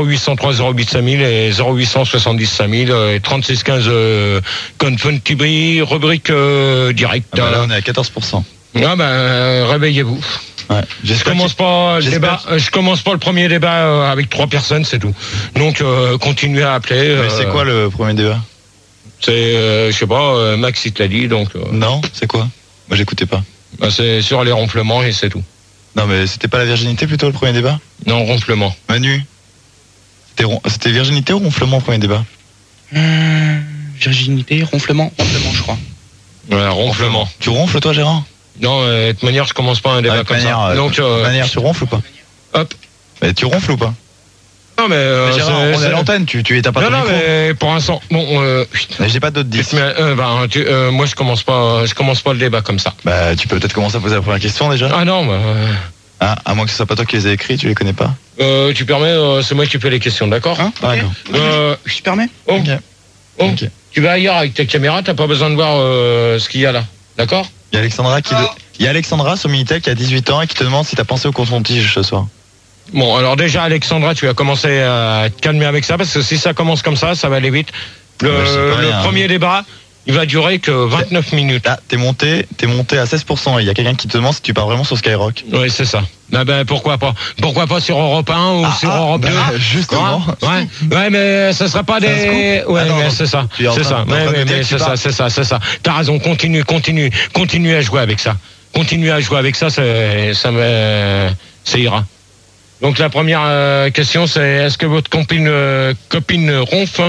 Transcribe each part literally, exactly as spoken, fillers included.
zéro huit cent trois zéro huit cinq mille et zéro huit cent soixante-dix cinq mille et trente-six quinze euh, Confun-Tibri, rubrique euh, direct. Ah bah là, on est à quatorze pour cent. Ah ben, euh, réveillez-vous. Ouais. Je commence pas le débat. que... Je commence pas le premier débat euh, avec trois personnes, c'est tout. Donc euh, continuez à appeler. Mais euh, c'est quoi le premier débat? C'est, euh, je sais pas, euh, Max il te l'a dit, donc. Euh, non, c'est quoi? Moi, j'écoutais pas. Bah, c'est sur les ronflements et c'est tout. Non, mais c'était pas la virginité plutôt le premier débat? Non, ronflement. Manu, c'était, ron... c'était virginité ou ronflement le premier débat? Hum, virginité, ronflement, ronflement, je crois. Ouais, ronflement. Tu ronfles toi, Gérard? Non, euh, de toute manière, je commence pas un débat ah, comme manière, ça. Euh, donc, de euh, manière, tu ronfles ou pas? Hop. Mais tu ronfles ou pas? Non mais, euh, mais Gérard, on est à l'antenne, tu tu t'as pas non, ton non, micro. mais pour l'instant, bon. Euh, mais j'ai pas d'autres dix. Mais, euh, bah, tu, euh, moi, je commence pas, je commence pas le débat comme ça. Bah, tu peux peut-être commencer à poser la première question déjà. Ah non, bah, euh... ah, à moins que ce soit pas toi qui les ai écrits, tu les connais pas. Euh, tu permets, euh, c'est moi qui fais les questions, d'accord? Hein okay. Ah, non. Euh, je te permets. Oh. Ok. Oh. Okay. Tu vas ailleurs avec ta caméra, t'as pas besoin de voir euh, ce qu'il y a là, d'accord? Il y a Alexandra qui, de... il y a Alexandra sur Minitel qui a dix-huit ans et qui te demande si t'as pensé au coton-tige ce soir. Bon, alors déjà, Alexandra, tu vas commencer à te calmer avec ça, parce que si ça commence comme ça, ça va aller vite. Le, ouais, le rien, premier hein. débat, il va durer que vingt-neuf minutes. Ah, t'es monté, t'es monté à seize pour cent. Il y a quelqu'un qui te demande si tu pars vraiment sur Skyrock. Oui, c'est ça. Ah ben, pourquoi pas? Pourquoi pas sur Europe un ou ah, sur ah, Europe deux? Bah, justement. Ouais, ouais, mais ça sera pas des... Ouais, ah, non, mais non, c'est ça. C'est ça. Ouais, mais, mais c'est ça, c'est ça, c'est ça. T'as raison, continue, continue, continue à jouer avec ça. Continue à jouer avec ça, c'est, ça me... ça ira. Donc la première euh, question, c'est est-ce que votre copine, euh, copine ronfle?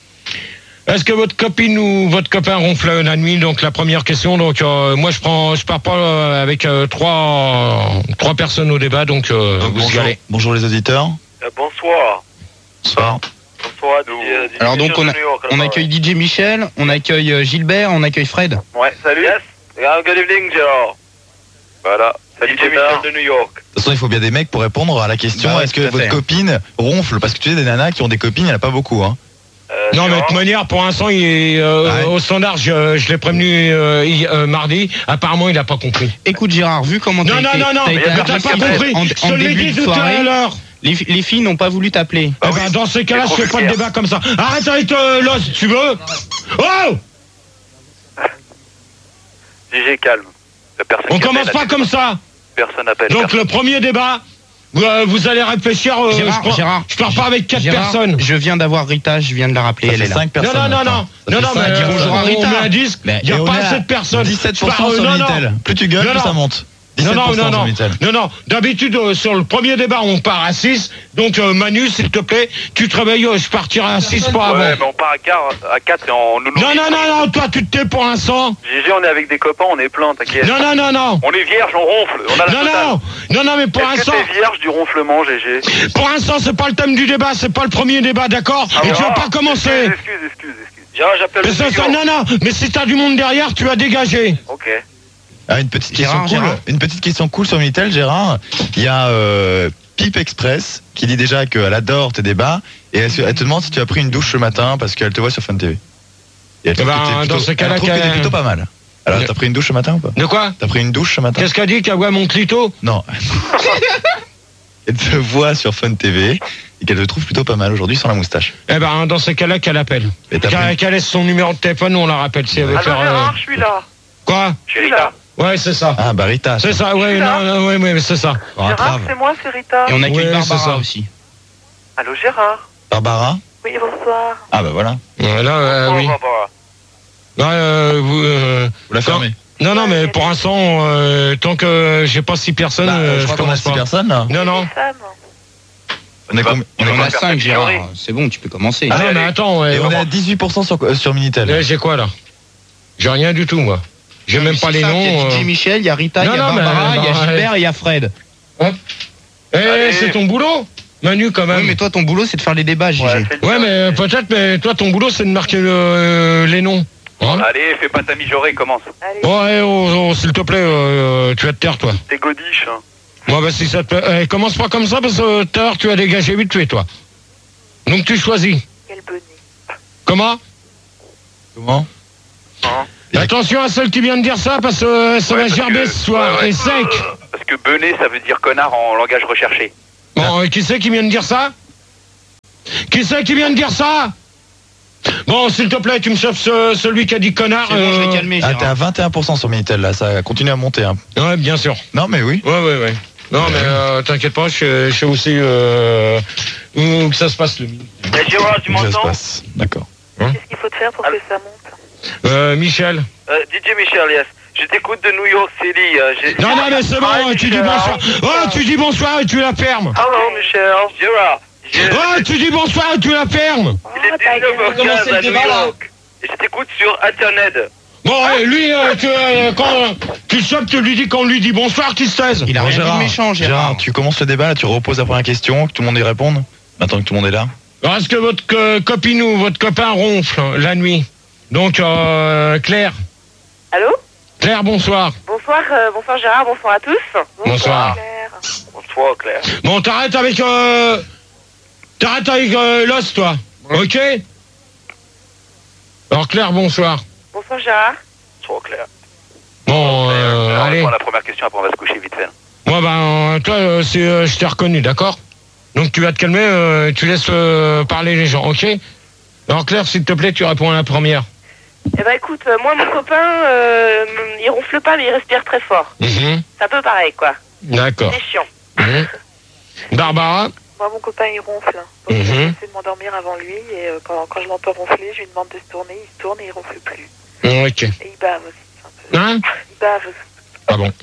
Est-ce que votre copine ou votre copain ronfle la nuit? Donc la première question. Donc euh, moi je prends, je pars pas euh, avec euh, trois trois personnes au débat. Donc, euh, donc vous bonjour, y allez. Bonjour les auditeurs. Euh, bonsoir. Bonsoir. Bonsoir. D J, Alors donc on, a, on accueille D J Michel, on accueille Gilbert, on accueille Fred. Ouais. Salut. Yes. Good evening, Gérard. Voilà. Salut D J Michel de New York. De toute façon, il faut bien des mecs pour répondre à la question. Bah ouais, est-ce que votre fait. copine ronfle? Parce que tu sais, des nanas qui ont des copines, il n'y en a pas beaucoup, hein. Euh, non, mais de toute manière, pour l'instant, il est euh, ouais. au standard. Je, je l'ai prévenu euh, euh, mardi. Apparemment, il n'a pas compris. Écoute, Gérard, vu comment non, t'as non, été, non, non, t'as mais été t'as pas compris. En, je en te l'ai début dit de tout soirée, à l'heure. Les, les filles n'ont pas voulu t'appeler. Ah, eh ben, oui. Dans ces cas-là, je fais pas de débat comme ça. Arrête avec euh, l'os, tu veux? Oh! D J, calme. On commence pas comme ça. Personne n'appelle. Donc personne. le premier débat, vous, euh, vous allez réfléchir. Euh, Gérard, je, prends, Gérard, je pars pas avec quatre Gérard, personnes. Je viens d'avoir Rita, je viens de la rappeler. Ça elle fait est là. cinq personnes. Non, non, non, non, non, non, mais euh, bonjour à Rita. On met un disque. Il n'y a pas assez de personnes. dix-sept pour cent sur Minitel. Plus tu gueules, plus ça monte. Non, non, non, non, non, non. D'habitude, euh, sur le premier débat, on part à six. Donc, euh, Manu, s'il te plaît, tu te réveilles, euh, je partirai à six, pas avant. Ouais, mais on part à quatre et on nous... Non, non, non, non, toi, tu te tais pour l'instant. G G, on est avec des copains, on est plein, t'inquiète. Non, non, non, non. On est vierge, on ronfle. On a la non, totale. non, non, non, mais pour l'instant... Est-ce que t'es vierge du ronflement, G G? Pour l'instant, c'est pas le thème du débat, c'est pas le premier débat, d'accord? Ah, et ouais, tu vas ah, pas commencer. Excuse, excuse, excuse, excuse. Gérard, j'appelle le ça, ça, non, non, mais si t'as du monde derrière, tu vas dégager. Ok. Ah, une petite question Gérard, cool. Gérard. Une petite question cool sur Minitel, Gérard. Il y a euh, Pipe Express qui dit déjà qu'elle adore tes débats et elle, elle te demande si tu as pris une douche ce matin parce qu'elle te voit sur Fun T V. Et elle trouve bah, que t'es plutôt, dans ce cas-là, elle trouve que t'es plutôt pas mal. Alors, t'as pris une douche ce matin ou pas? De quoi? T'as pris une douche ce matin? Qu'est-ce qu'a dit? Qu'elle voit mon clito? Non. Elle te voit sur Fun T V et qu'elle te trouve plutôt pas mal aujourd'hui sans la moustache. Eh ben, dans ces cas-là, qu'elle appelle. Qu'elle qu laisse son numéro de téléphone, on la rappelle si elle veut Allô, faire. Gérard, euh... je suis là. Quoi? Je suis là. Ouais, c'est ça. Ah, bah Rita. C'est ça, ouais, non, non, ouais, ouais, c'est ça. Gérard, c'est moi, c'est Rita. Et on accueille Ouais, Barbara c'est ça. aussi. Allô, Gérard. Barbara? Oui, bonsoir. Ah, bah voilà. Ouais, là, euh, Bonsoir, oui. Barbara. Ouais, euh, vous, euh, Vous la fermez. Non, non, mais pour l'instant, euh, tant que j'ai pas six personnes, Bah, euh, je je crois qu'on a commence six pas. personnes là. Non, non. On est combien? On est en combien a de cinq, personnes Gérard. ignorées? C'est bon, tu peux commencer. Ah non, Allez, mais allez. attends, ouais, Et on est bon. à dix-huit pour cent sur, sur Minitel. Eh, j'ai quoi là? J'ai rien du tout, moi. J'ai même pas C'est les ça, noms. Il y a D J euh. Michel, il y a Rita, il Non, y a non, mais- Barbara, il y a non, Gilbert ouais. et il y a Fred. Hop. Eh, Allez. c'est ton boulot, Manu, quand même. Oui, mais toi, ton boulot, c'est de faire les débats, G G. Ouais, fais le Ouais, job. mais peut-être, mais toi, ton boulot, c'est de marquer le, euh, les noms. Hein? Allez, fais pas ta mijaurée, commence. Ouais, oh, oh, s'il te plaît, euh, tu vas te taire, toi. T'es godiche, hein. Moi, bah, si ça te plaît, eh, commence pas comme ça, parce que tout à l'heure, tu vas dégager vite fait, toi. Donc, tu choisis. Quel bonnet. Comment? Comment? Hein? Attention à celle qui vient de dire ça, parce que euh, ça Ouais, va parce gerber que- ce soir, ouais, ouais. et sec. Parce que benet, ça veut dire connard en langage recherché. Bon, euh, qui c'est qui vient de dire ça? Qui c'est qui vient de dire ça? Bon, s'il te plaît, tu me sauves ce- celui qui a dit connard. C'est bon, je euh, vais calmer, Ah, t'es à Gérard. vingt et un pour cent sur Minitel, là, ça continue à monter. Hein. Ouais, bien sûr. Non, mais oui. Ouais, ouais, ouais. Non, mais euh, t'inquiète pas, je, je sais aussi euh, où que ça se passe le midi. Eh, Gérard, tu Où ça se m'entends? passe. D'accord. Qu'est-ce qu'il faut faire pour que ça monte? Euh, Michel. Euh, D J Michel, yes. Je t'écoute de New York City. euh, j'ai- Non, non, mais c'est bon, Hi, tu dis Michel. bonsoir. Oh, tu dis bonsoir et tu la fermes. Hello, Michel. Gérard. je- Oh, tu dis bonsoir et tu la fermes. Oh, Il est ta gueule. dix-neuf heures quinze à New York. Et je t'écoute sur Internet. Bon, ouais, lui, euh, tu, euh, quand tu le chopes, tu lui dis qu'on lui dit bonsoir, qu'il se taise. Il a Bon, rien dit de méchant, Gérard. tu commences le débat, là, tu reposes la première question, que tout le monde y réponde. Maintenant que tout le monde est là. Alors, est-ce que votre euh, copine ou votre copain ronfle hein, la nuit? Donc, euh, Claire. Allô? Claire, bonsoir. Bonsoir, euh, bonsoir Gérard, bonsoir à tous. Bonsoir. Claire. Bonsoir, Claire. Bon, t'arrêtes avec... Euh, t'arrêtes avec euh, l'os, toi. Ok? Alors, Claire, bonsoir. Bonsoir Gérard. Bonsoir, Claire. Bon, euh, Alors, allez. réponds à la première question, après on va se coucher vite fait. Moi, ben, toi, euh, c'est, euh, je t'ai reconnu, d'accord? Donc, tu vas te calmer, euh, tu laisses euh, parler les gens, ok? Alors, Claire, s'il te plaît, tu réponds à la première. Eh ben écoute, euh, moi mon copain, euh, il ronfle pas mais il respire très fort. Mhm. C'est un peu pareil quoi. D'accord. C'est chiant. Mhm. Barbara? Moi, mon copain, il ronfle. Donc, Mhm. j'essaie de m'endormir avant lui. Et euh, quand, quand je l'entends ronfler, je lui demande de se tourner. Il se tourne et il ronfle plus. Ok. Et il bave aussi. C'est un peu... Hein? Il bave. Ah bon.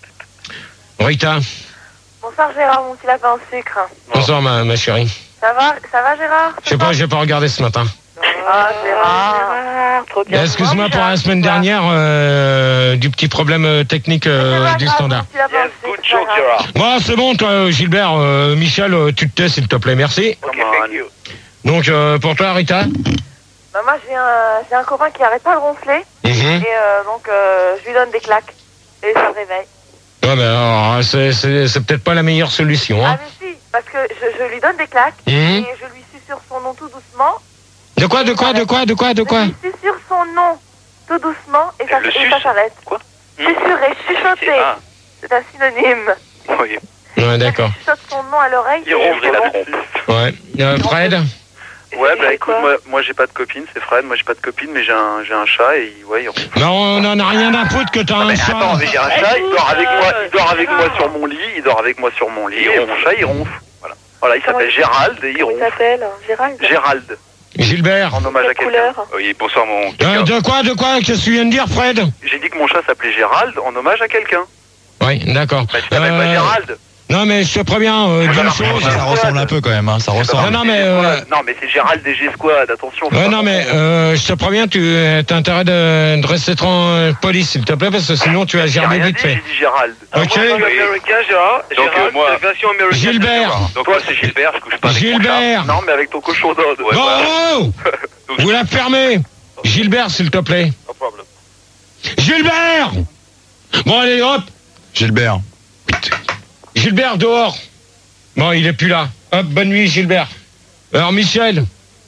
Rita? Bonsoir Gérard, mon petit lapin au sucre. Bonsoir, ma, ma chérie. Ça va, ça va Gérard? Je sais pas, j'ai pas regardé ce matin. Ah Gérard. Gérard, trop bien. Excuse-moi pour la semaine Gérard. dernière euh, du petit problème euh, technique euh, C'est pas du grave, standard. mon petit lapin Yes, au good sucre, joke, c'est pas grave. Gérard. Bon, c'est bon, toi, Gilbert, euh, Michel, euh, tu te tais, s'il te plaît, merci. Ok, thank you. Donc, euh, pour toi, Rita? Bah, moi j'ai un, j'ai un copain qui arrête pas de ronfler. Mhm. Et euh, donc euh, je lui donne des claques. Et ça le réveille. Ouais, mais alors, c'est, c'est, c'est peut-être pas la meilleure solution, Ah hein. mais si, parce que je, je lui donne des claques. Mhm. Et je lui susurre son nom tout doucement. De quoi, de quoi, de quoi, de quoi, de quoi? Je lui susurre son nom tout doucement et ça, Elle le et suce ça s'arrête. Quoi? Susurrer, chuchoter. Ah, C'est un synonyme. oui. Ouais, d'accord. Je chuchote son nom à l'oreille. Il ronfle la trompe. Ouais. Euh, Fred? Ouais, Il bah fait écoute, quoi moi, moi j'ai pas de copine, c'est Fred, moi j'ai pas de copine, mais j'ai un, j'ai un chat et il- ouais, il ronfle. Non, on en a rien à foutre que t'as un Mais chat. attends, mais j'ai un chat, il Écoute, dort avec euh, moi, il dort avec moi Gérard. sur mon lit, il dort avec moi sur mon lit, et mon chat il ronfle. Voilà. Voilà, il Comment s'appelle il- Gérald et il Comment il ronfle. s'appelle? Gérald. Gérald, Gilbert? en hommage à Quelle quelqu'un. couleur? Oui, bonsoir mon Euh, quelqu'un. de quoi, de quoi? Qu'est-ce que tu viens de dire, Fred? J'ai dit que mon chat s'appelait Gérald en hommage à quelqu'un. Oui, d'accord. Bah tu t'appelles pas Euh, Gérald. non, mais je te préviens euh, d'une non, chose. Ça ressemble un peu quand même, hein, ça Non, ressemble. non, mais, C'est euh, G-Squad. Non, mais c'est Gérald des G-Squad, attention. faut Ouais, pas non, mais confondre. euh, je te préviens, tu as intérêt de, de rester tran- poli, s'il te plaît, parce que sinon tu vas J'ai gerber rien vite dit, fait. j'ai dit Gérald. Ok. Oui. américain, Gérard. Donc, Gérard, euh, moi- c'est la version américaine. Gilbert. Donc toi c'est Gilbert, je couche pas avec mon Gilbert. chat. Non, mais avec ton cochon d'ode. Ouais, Bon, voilà. oh, Donc, vous la fermez. Gilbert, s'il te plaît. No problem. Gilbert. Bon, allez, hop. Gilbert. Gilbert, dehors. Bon, il est plus là. Hop, bonne nuit, Gilbert. Alors, Michel.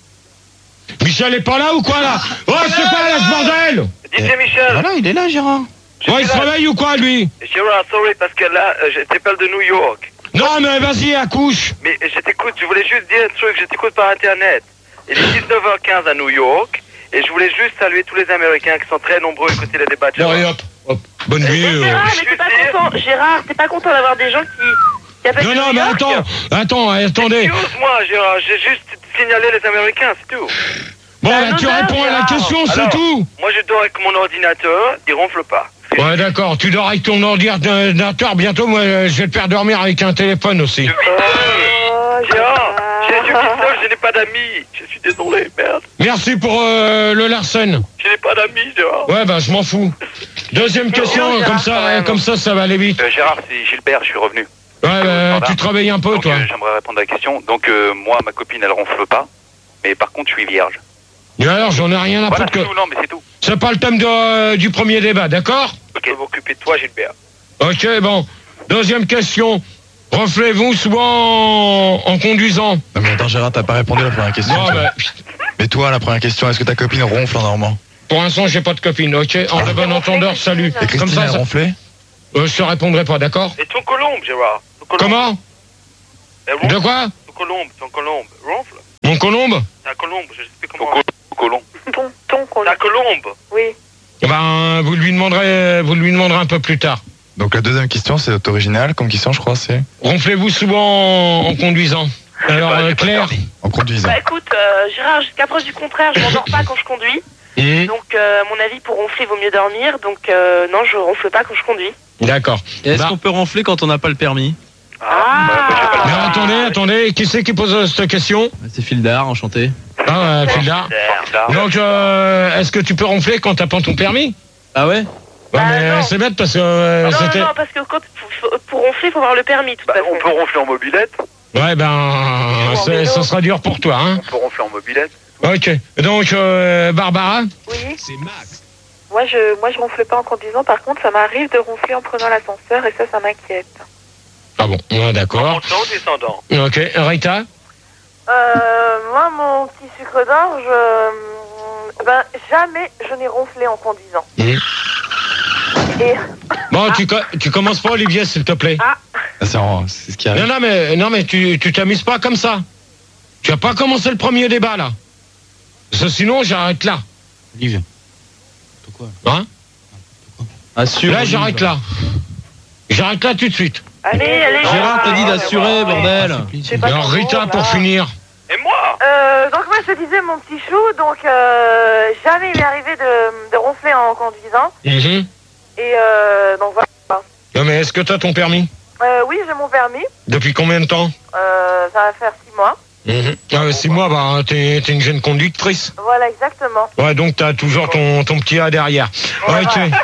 Michel est pas là ou quoi, là? Oh, c'est quoi, là, ce bordel? D J Michel. Voilà, il est là, Gérard. je Oh, suis il se là. réveille ou quoi, lui? Gérard, sorry, parce que là, euh, je t'appelle de New York. Non, mais vas-y, accouche. Mais je t'écoute, je voulais juste dire un truc, je t'écoute par Internet. Il est dix-neuf heures quinze à New York, et je voulais juste saluer tous les Américains qui sont très nombreux à écouter les débats de Bon, Gérard. et hop, hop. Bonne nuit. Mais euh. Gérard, mais t'es pas content, Gérard, t'es pas content d'avoir des gens qui, qui appellent Non, de non, New mais York? attends, attends, attendez. Excuse-moi, Gérard, j'ai juste signalé les Américains, c'est tout. Bon, C'est là, un tu honneur, réponds à la Gérard. question, c'est Alors, tout. Moi, je dors avec mon ordinateur, il ronfle pas. Ouais, d'accord, tu dors avec ton ordinateur, bientôt, moi, euh, je vais te faire dormir avec un téléphone aussi. Je vis Oh, Gérard, j'ai je vis Gérard. seul, je n'ai pas d'amis. Je suis désolé, merde. Merci pour euh, le Larsen. Je n'ai pas d'amis, Gérard. Ouais, bah, je m'en fous. Deuxième question, Gérard, comme ça, quand même. comme ça, ça va aller vite. Euh, Gérard, c'est Gilbert, je suis revenu. Ouais, bah, tu te réveilles un peu, Donc toi. euh, j'aimerais répondre à la question. Donc euh, moi, ma copine, elle ronfle pas. Mais par contre, je suis vierge. Et alors, j'en ai rien à Voilà, foutre c'est que... tout, non, mais c'est tout. C'est pas le thème de, euh, du premier débat, d'accord? Je peux m'occuper de toi, Gilbert. Ok, bon. Deuxième question. Reflez-vous souvent en, en conduisant? Non, mais attends, Gérard, t'as pas répondu à la première question. Non, toi. bah, Mais toi, la première question, est-ce que ta copine ronfle en dormant? pour l'instant, j'ai pas de copine, ok? En de bon entendeur, salut. Et Comme Christine, ça, elle ça- ronflait? euh, je te répondrai pas, d'accord? Et ton colombe, Gérard. Ton colombe. Comment? Elle ronfle. De quoi? Ton colombe, ton colombe. Ronfle. Mon colombe? C'est un colombe, je sais plus comment. Colombe. Ton, ton qu'on C'est un colombe. Oui. Ben, vous lui demanderez, vous lui demanderez un peu plus tard. Donc la deuxième question, c'est original comme question, je crois, c'est Ronflez-vous souvent en, en conduisant? Alors, pas- euh, j'ai pas Claire? permis. en conduisant. Bah écoute, euh, Gérard, jusqu'à preuve du contraire, je m'endors pas quand je conduis. Mmh. Donc, euh, à mon avis, pour ronfler, il vaut mieux dormir. Donc, euh, non, je ronfle pas quand je conduis. D'accord. Et est-ce Bah, qu'on peut ronfler quand on n'a pas le permis? Ah, mais attendez, attendez, qui c'est qui pose cette question? C'est Fildar, enchanté. Ah, euh, Fildar. Donc, euh, est-ce que tu peux ronfler quand t'as pas ton permis? Ah ouais? Ouais, Bah, mais non. c'est bête parce que euh, non, c'était... non, non, parce que quand, pour, pour ronfler, il faut avoir le permis, tout Bah, à fait. on peut ronfler en mobilette. Ouais, ben, c'est- ça sera dur pour toi, hein. On peut ronfler en mobilette. Ok. Donc, euh, Barbara? Oui. C'est Max. Moi, je, moi, je ronfle pas en conduisant. Par contre, ça m'arrive de ronfler en prenant l'ascenseur et ça, ça m'inquiète. Ah bon, ouais, d'accord. Montant ou descendant? Ok. Rita? Euh, moi, mon petit sucre d'orge, euh, ben, jamais je n'ai ronflé en conduisant. Mmh. Et Bon, tu, co- tu commences pas, Olivier, s'il te plaît. Ah, c'est en- c'est ce qui Non, arrive. non, mais, non, mais tu tu t'amuses pas comme ça. Tu vas pas commencer le premier débat, là. Parce que sinon, j'arrête là. Olivier. Hein? Assure. Là, j'arrête là. J'arrête là tout de suite. allez, allez. Gérard t'a dit Gérard. d'assurer, bordel. C'est pas Alors, ton Rita, tour, pour là. finir. Et moi? Euh, donc moi je te disais mon petit chou, donc euh, jamais il m'est arrivé de, de ronfler en conduisant. Mhm. Et euh, donc voilà. Non, mais est-ce que t'as ton permis? Euh, oui, j'ai mon permis. Depuis combien de temps? Euh, ça va faire six mois. Mhm. Ah, ouais, six mois, bah, t'es t'es une jeune conductrice. Voilà, exactement. Ouais, donc t'as toujours ton, ton petit A derrière. Ouais, Ok. voilà.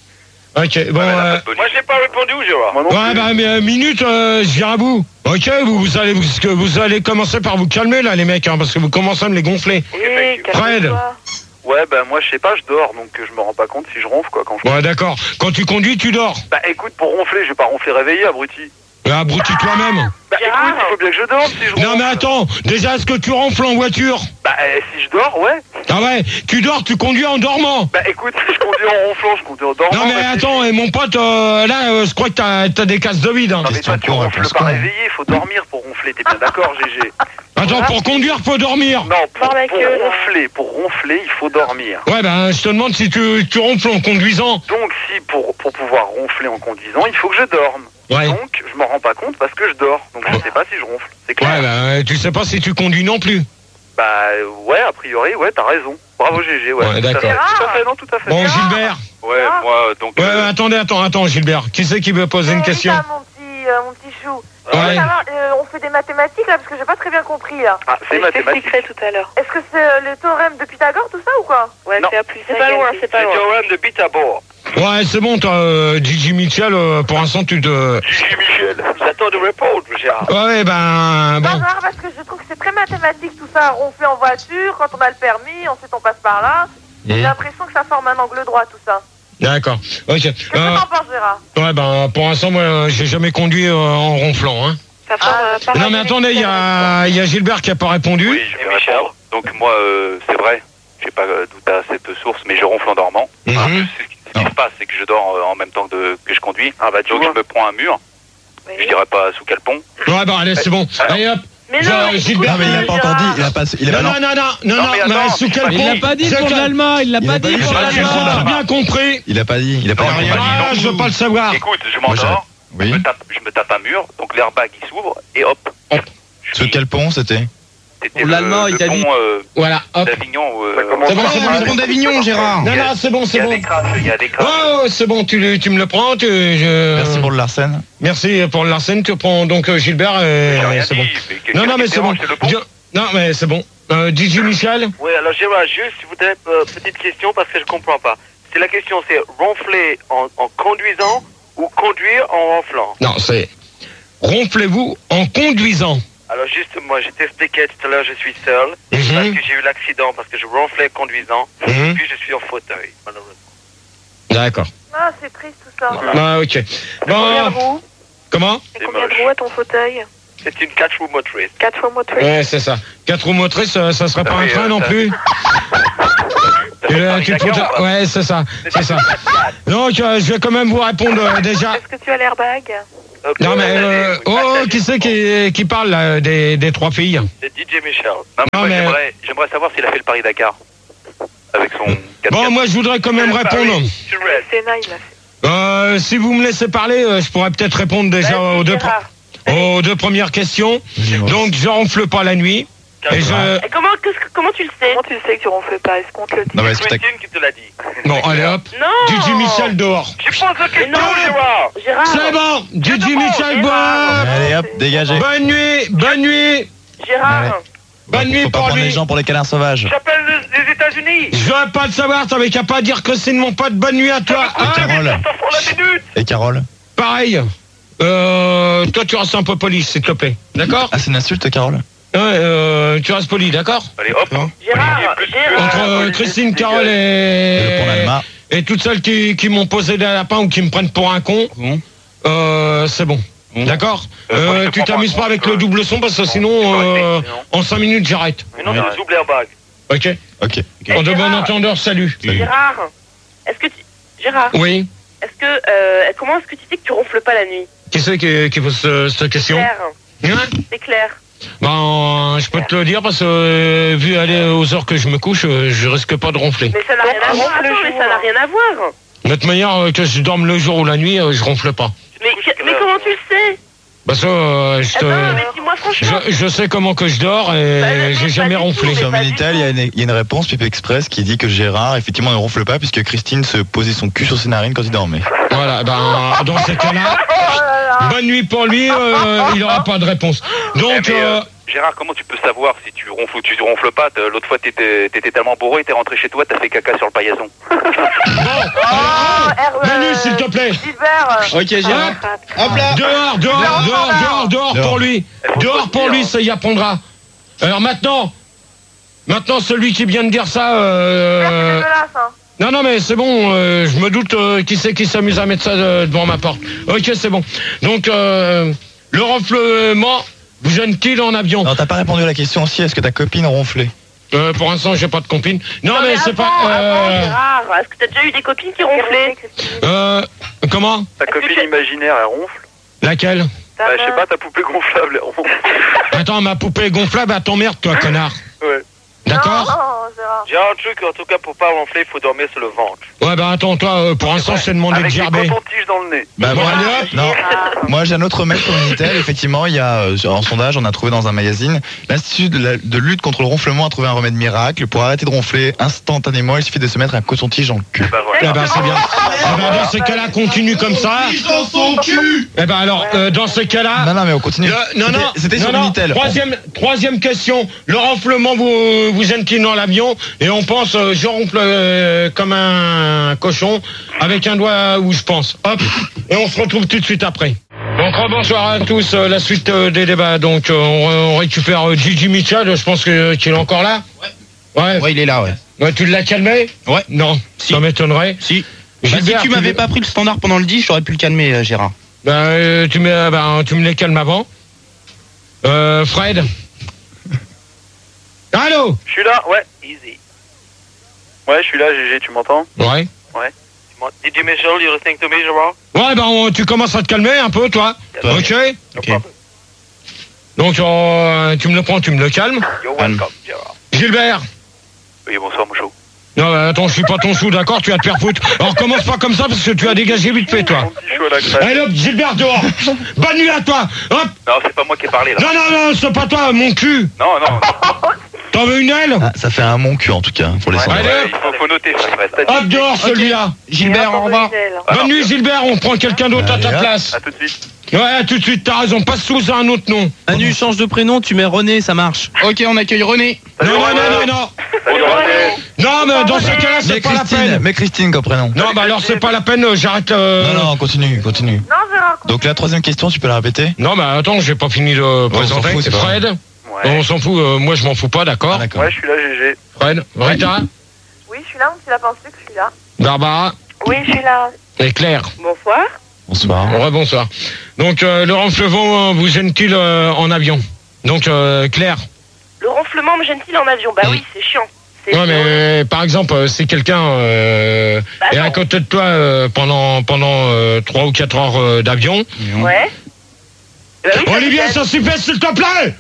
Ok, bon. euh, Moi, j'ai pas répondu, Gérard. Moi non Ouais, plus. bah, mais euh, minute, euh, je viens à bout. Ok, vous, vous allez, vous, que vous allez commencer par vous calmer, là, les mecs, hein, parce que vous commencez à me les gonfler. Oui, Fred. calme-toi. Ouais, bah moi je sais pas, je dors, donc euh, je me rends pas compte si je ronfle quoi quand je. Ouais, d'accord. Quand tu conduis, tu dors. Bah écoute, pour ronfler, je vais pas ronfler réveillé, abruti. Bah, abrutis toi-même. Bah Gérard. écoute, il faut bien que je dorme si je ronfle. Non, mais attends, déjà, est-ce que tu ronfles en voiture? Bah euh, si je dors, ouais. Ah ouais, tu dors, tu conduis en dormant. Bah écoute, si je conduis en ronflant, je conduis en dormant. Non, mais si- attends, et mon pote, euh, là, euh, je crois que t'as t'as des casses de vide. Hein. Non mais toi Question tu con, ronfles réponse pas con. réveillé, il faut dormir pour ronfler, t'es bien d'accord G G? Attends, pour conduire, faut dormir. Non, pour, Par la pour queue, là. ronfler, pour ronfler, il faut dormir. Ouais, ben, je te demande si tu, tu ronfles en conduisant. Donc si pour, pour pouvoir ronfler en conduisant, il faut que je dorme. Ouais. Donc je m'en rends pas compte parce que je dors. Donc je sais pas si je ronfle. C'est clair. Ouais, ben, tu sais pas si tu conduis non plus. Bah euh, ouais, a priori, ouais, t'as raison. Bravo G G, ouais. Ouais, Tout à d'accord. fait, Tout à fait, non, tout à fait. Bon, Gilbert. Ouais, Ah. moi, donc... Ouais, euh, ouais, attendez, attends, attends, Gilbert. Qui c'est qui veut poser une Eh, question? Rita, mon petit, euh, mon petit chou. Ouais. Je veux savoir, euh, on fait des mathématiques là parce que j'ai pas très bien compris là. Ah, c'est Je mathématique. t'expliquerai tout à l'heure. Est-ce que c'est euh, le théorème de Pythagore tout ça ou quoi? Ouais, Non. c'est à plus. C'est pas loin, c'est pas C'est le loin. théorème de Pythagore. Ouais, c'est bon, toi, euh, Gigi Mitchell, euh, pour l'instant, tu te... Gigi Michel. J'attends de répondre, Gérard. Ouais, ben, Non, bon. non, parce que je trouve que c'est très mathématique tout ça. Ronfler en voiture, quand on a le permis, ensuite on passe par là. J'ai Mmh. l'impression que ça forme un angle droit tout ça. D'accord. Ok. Qu'est-ce que Euh, t'en penses, Gérard? ouais, ben, pour l'instant, moi, euh, j'ai jamais conduit euh, en ronflant, hein. Ça forme, Ah, euh, par Non, la mais attendez, il y a, il y a Gilbert qui a pas répondu. Oui, je vais répondre. Donc moi, euh, c'est vrai, je sais pas euh, d'où t'as cette source, mais je ronfle en dormant. Mhm. Hein, ce qui- ce qui se passe, c'est que je dors euh, en même temps de, que je conduis. Ah bah, donc je me prends un mur, Oui. je dirais pas sous quel pont. Ouais, bah, allez, c'est bon. Allez, hop. Mais Je- non, mais Gilbert, écoute, Non, mais il a pas encore dit. Il a pas. Il a Non, pas. non, non, non, non, Non, non, mais mais attends, sous quel il pont? Il l'a pas dit Je pour te- l'allemand, il l'a Il pas a dit pas dit pour pour Ah, j'ai l'allemand. l'allemand. pas bien compris. Il a pas dit. Il a pas Ah, dit. je veux pas le savoir. Écoute, je Moi, m'endors, je, Oui. me tape, je me tape un mur, donc l'airbag il s'ouvre, et hop. Hop. Je Sous suis- quel pont c'était? C'était Pour le, l'allemand, le il t'a pont dit. euh, Voilà, hop. d'Avignon. euh, C'est bon, c'est bon, c'est bon. d'Avignon, Gérard. Non, non, c'est bon, Il y c'est a bon. des crasses, il y a des crasses. Oh, c'est bon, tu, le- tu me le prends. Tu, je... Merci pour le Larsen. Merci pour le Larsen. Tu prends donc euh, Gilbert. Et... J'ai rien C'est dit, bon. mais qu'est-ce Non, non, qui mais te c'est bon. dérange, c'est le pont. Je- Non, mais c'est bon. Euh, Gigi Michel. Oui, alors Gérard, juste, je voudrais euh, petite question parce que je comprends pas. C'est la question, c'est ronfler en, en conduisant ou conduire en ronflant. Non, c'est ronflez-vous en conduisant. Alors juste, moi, je t'expliquais tout à l'heure, je suis seul parce Mhm. que j'ai eu l'accident parce que je ronflais conduisant. Mhm. Puis je suis en fauteuil, malheureusement. D'accord. Ah, c'est triste tout ça. Ah, ok. Combien de Bon, roues? comment? Et C'est combien de moche. roues à ton fauteuil? C'est une quatre roues motrice. Quatre fois motrice. Ouais, c'est ça. Quatre roues motrices, ça, ça serait pas un Oui, train euh, non ça- plus. Ça Tu fait le- Paris tu le Dakar, prends- ou pas Ouais, c'est ça. C'est ça. Donc, euh, je vais quand même vous répondre euh, déjà. Est-ce que tu as l'airbag? Euh, Non mais euh, euh, oui, oh, partagez. qui c'est qui, qui parle là, des, des trois filles? C'est D J Michel. Non, mais Non, moi, mais- j'aimerais, j'aimerais savoir s'il a fait le Paris-Dakar. Avec son quatre Bon, moi je voudrais quand même répondre. Sénat, il l'a fait. Euh, si vous me laissez parler, euh, je pourrais peut-être répondre déjà Vas-y, aux deux, Gérard. aux deux premières questions. Donc je ronfle pas la nuit. Et je... Et comment, qu'est-ce que- comment tu le sais? Comment tu sais que tu ronfles pas? Est-ce qu'on te le dit? Non, mais C'est est-ce que t'as- Quentin qui te l'a dit. Bon, allez hop. Non. D J Michel dehors. Tu poses la question, non. Gérard. Gérard. C'est bon. D J Michel Gérard. bois. Allez hop, dégagez. Bonne nuit, bonne nuit. Gérard. Ouais. Bonne nuit Faut pas pour prendre les lui. gens pour les câlins sauvages. J'appelle les, les États-Unis. Je veux pas le savoir, t'avais qu'à pas dire que c'est de mon pote. Bonne nuit à toi. Et Hein Carole. Ça prend la minute. Et Carole. Pareil. Euh, toi tu restes un peu poli, s'il te plaît. D'accord? Ah, c'est une insulte, Carole? Ouais, euh, tu restes poli, d'accord? Allez, hop. Gérard. Gérard. Entre euh, Christine, Carole Et le pont et, d'Alma. et toutes celles qui, qui m'ont posé des lapins ou qui me prennent pour un con, Bon. euh, c'est bon. D'accord? Euh, moi, je Euh, te tu prends t'amuses pas pas un avec con, le je- double son parce que sinon, euh, en cinq minutes, j'arrête. Mais non, c'est le double airbag. Ok? Ok. En de bon Gérard. entendeur, salut. Gérard. Est-ce que tu... Gérard. Oui? Est-ce que, euh, comment est-ce que tu sais que tu ronfles pas la nuit? Qui c'est qui, qui pose ce- cette question? Claire. Hein? C'est clair. Ben, je peux te le dire parce que euh, vu aller aux heures que je me couche, euh, je risque pas de ronfler. Mais ça n'a rien à Ronfle voir. le Attends, mais jour. ça n'a rien à voir. De toute manière, euh, que je dorme le jour ou la nuit, euh, je ronfle pas. Mais, mais comment tu le sais? Parce que euh, je, Eh te- ben, mais dis-moi franchement. je, je sais comment que je dors et Bah, mais j'ai pas jamais du tout, ronflé. mais- Sur pas du Minitel, tout. il y, a une- il y a une réponse Pipe Express qui dit que Gérard, effectivement, ne ronfle pas puisque Christine se posait son cul sur ses narines quand il dormait. Voilà, ben dans ces cas-là, Oh là là. bonne nuit pour lui, euh, il n'aura pas de réponse. Donc, Eh, mais, euh, euh, Gérard, comment tu peux savoir si tu ronfles ou tu ronfles pas? T'as- L'autre fois, t'étais t'étais tellement bourré, t'es rentré chez toi, t'as fait caca sur le paillasson. bon, Oh, euh, Hervé. Manu, s'il te plaît. Gilbert. Ok, Gérard. Hop là. Dehors, dehors, dehors, dehors, dehors Dehors. pour lui. Dehors pour lui, ça y apprendra. Alors maintenant, maintenant celui qui vient de dire ça, euh, C'est dégueulasse, hein. non, non, mais c'est bon, euh, je me doute euh, qui c'est qui s'amuse à mettre ça euh, devant ma porte. Ok, c'est bon. Donc, euh, le ronflement, vous gêne-t-il en avion? Non, t'as pas répondu à la question aussi, est-ce que ta copine ronflait? Euh, Pour l'instant, j'ai pas de copine. Non, Non, mais c'est avant, pas... avant, euh, Gérard, est-ce que t'as déjà eu des copines qui ronflaient? euh, comment? Ta Est-ce que copine tu- imaginaire, elle ronfle? Laquelle? Ta Bah, je sais meuf. pas, ta poupée gonflable, elle ronfle. Attends, ma poupée gonflable, elle t'emmerde, toi, connard. Ouais. D'accord? Non, Gérard. J'ai un truc, en tout cas, pour pas ronfler, il faut dormir sur le ventre. Ouais, bah attends, toi, euh, pour l'instant, je t'ai demandé de Avec des gerber. cotons-tiges dans le nez. Bah, Bon, moi, allez, hop. non. Gérard. Moi, j'ai un autre mail sur Minitel. Effectivement, il y a, euh, en sondage, on a trouvé dans un magazine, l'Institut de, la- de lutte contre le ronflement a trouvé un remède miracle. Pour arrêter de ronfler instantanément, il suffit de se mettre un coton-tige en cul. Bah Eh voilà. ben, c'est bien. Eh ben, dans ces cas-là, continue comme ça. Eh ben, alors, euh, dans ces cas-là... Non, non, mais on continue. Le- non, C'était- non, C'était non, sur non. Minitel. Troisième, troisième question. Le ronflement vous, vous gêne-t-il dans l'avion? Et on pense, euh, je ronfle euh, comme un cochon, avec un doigt où je pense. Hop, et on se retrouve tout de suite après. Donc, bonsoir à tous. euh, la suite euh, des débats. Donc, euh, on, on récupère euh, Gigi Mitchell. Je pense que- qu'il est encore là. Ouais. Ouais. Ouais, il est là, ouais. Ouais, tu l'as calmé? Ouais. Non, Si. ça m'étonnerait. Si. Bah, si Gilbert, tu m'avais veux- pas pris le standard pendant le dix, j'aurais pu le calmer, euh, Gérard. Ben, euh, tu, me, ben, tu me les calmes avant. Euh, Fred. Allô? Je suis là, ouais. Easy. Ouais, je suis là, G G, tu m'entends? Ouais. Did you Michel, you listening to me, Gérard? Ouais, ben, on- tu commences à te calmer un peu, toi. Ouais. Ok? Ok. Donc, euh, tu me le prends, tu me le calmes. You're welcome, Gérard. Gilbert. Oui, bonsoir, mon chou. Non, ben, attends, je suis pas ton chou, d'accord? Tu vas te faire foutre. Alors, commence pas comme ça parce que tu as dégagé vite fait, toi. Mon petit chou à la crème. Allez, hop, Gilbert, dehors. Bonne nuit à toi. Hop. Non, c'est pas moi qui ai parlé, là. Non, non, non, c'est pas toi, mon cul. Non, non. T'en veux une aile? Ah, ça fait un mon cul en tout cas pour les Ouais, sondages. Allez, ouais, il faut, faut noter, Fred. T'as dit- Hop, dehors, celui-là. Gilbert, au revoir. Bonne nuit, Gilbert. On prend quelqu'un d'autre à Allez, ta hop. place. À tout de suite. Ouais, tout de suite, t'as raison. Passe sous un autre nom. Manu, change de prénom, tu mets René, ça marche. Ok, on accueille René. Non, non, René. non, non, non. Salut, René. Non, mais dans ce cas-là, Mais c'est pas la Christine, peine. mais Christine comme prénom. Non, bah alors c'est pas la peine, euh, j'arrête. euh, Non, non, continue, continue. Non, Gérard. Donc la troisième question, tu peux la répéter? Non, bah attends, j'ai pas fini de on présenter. s'en fout, c'est pas Fred, Ouais. on s'en fout, euh, moi je m'en fous pas, d'accord. Ah, d'accord. Ouais, je suis là, G G. Fred, Rita, Oui, je suis là, mon petit lapin sucre, je suis là. Barbara Oui, je suis là. et Claire. Bonsoir. Bonsoir. Ouais, bonsoir. Donc, euh, le ronflement euh, vous gêne-t-il euh, en avion? Donc, euh, Claire. Le ronflement me gêne-t-il en avion? Bah oui, c'est chiant. C'est Ouais, chiant. mais par exemple, euh, si quelqu'un euh, Bah, est à non. côté de toi euh, pendant pendant euh, trois ou quatre heures euh, d'avion, Ouais. Bah oui, ça me Olivier, gêne. ça suffit, s'il te plaît.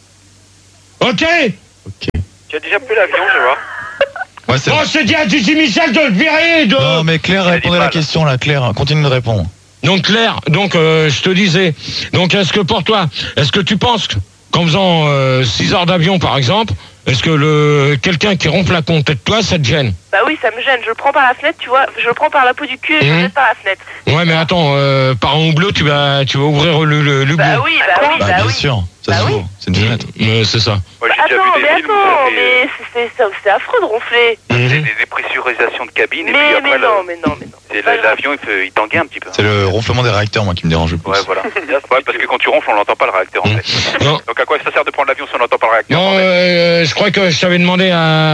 Ok. Tu as déjà pris l'avion, Gérard? Ouais, c'est Bon, je te dis à Gigi Michel de le virer. De... Non, mais Claire, répondez à la question, là, Claire. Continue de répondre. Donc Claire, donc euh, je te disais, donc est-ce que pour toi, est-ce que tu penses qu'en faisant euh, six heures d'avion par exemple, est-ce que le quelqu'un qui ronfle à côté de toi, ça te gêne? Bah oui, ça me gêne. Je le prends par la fenêtre, tu vois. Je le prends par la peau du cul et je le Mhm. jette par la fenêtre. Ouais, mais attends, euh, par un hublot, tu vas, tu vas ouvrir le le, le Bah hublot. oui, bah oui, Bah, bah bien oui. sûr, ça Bah se oui. voit. C'est une fenêtre. Euh, c'est ça. Moi, Bah, j'ai déjà attends, vu des mais films où attends, ça fait, mais c'est- c'est c'est affreux de ronfler. C'est Mhm. des dépressurisations de cabine et puis Mais, après mais le- non, mais non, mais non. c'est pas le- grave. l'avion il, fait- il tanguait un petit peu. C'est le ronflement des réacteurs, moi, qui me dérange le plus. Ouais, voilà. Ouais, parce que quand tu ronfles, on l'entend pas le réacteur en Mhm. fait. Non. Donc à quoi ça sert de prendre l'avion si on n'entend pas le réacteur? Non, euh, je crois que je t'avais demandé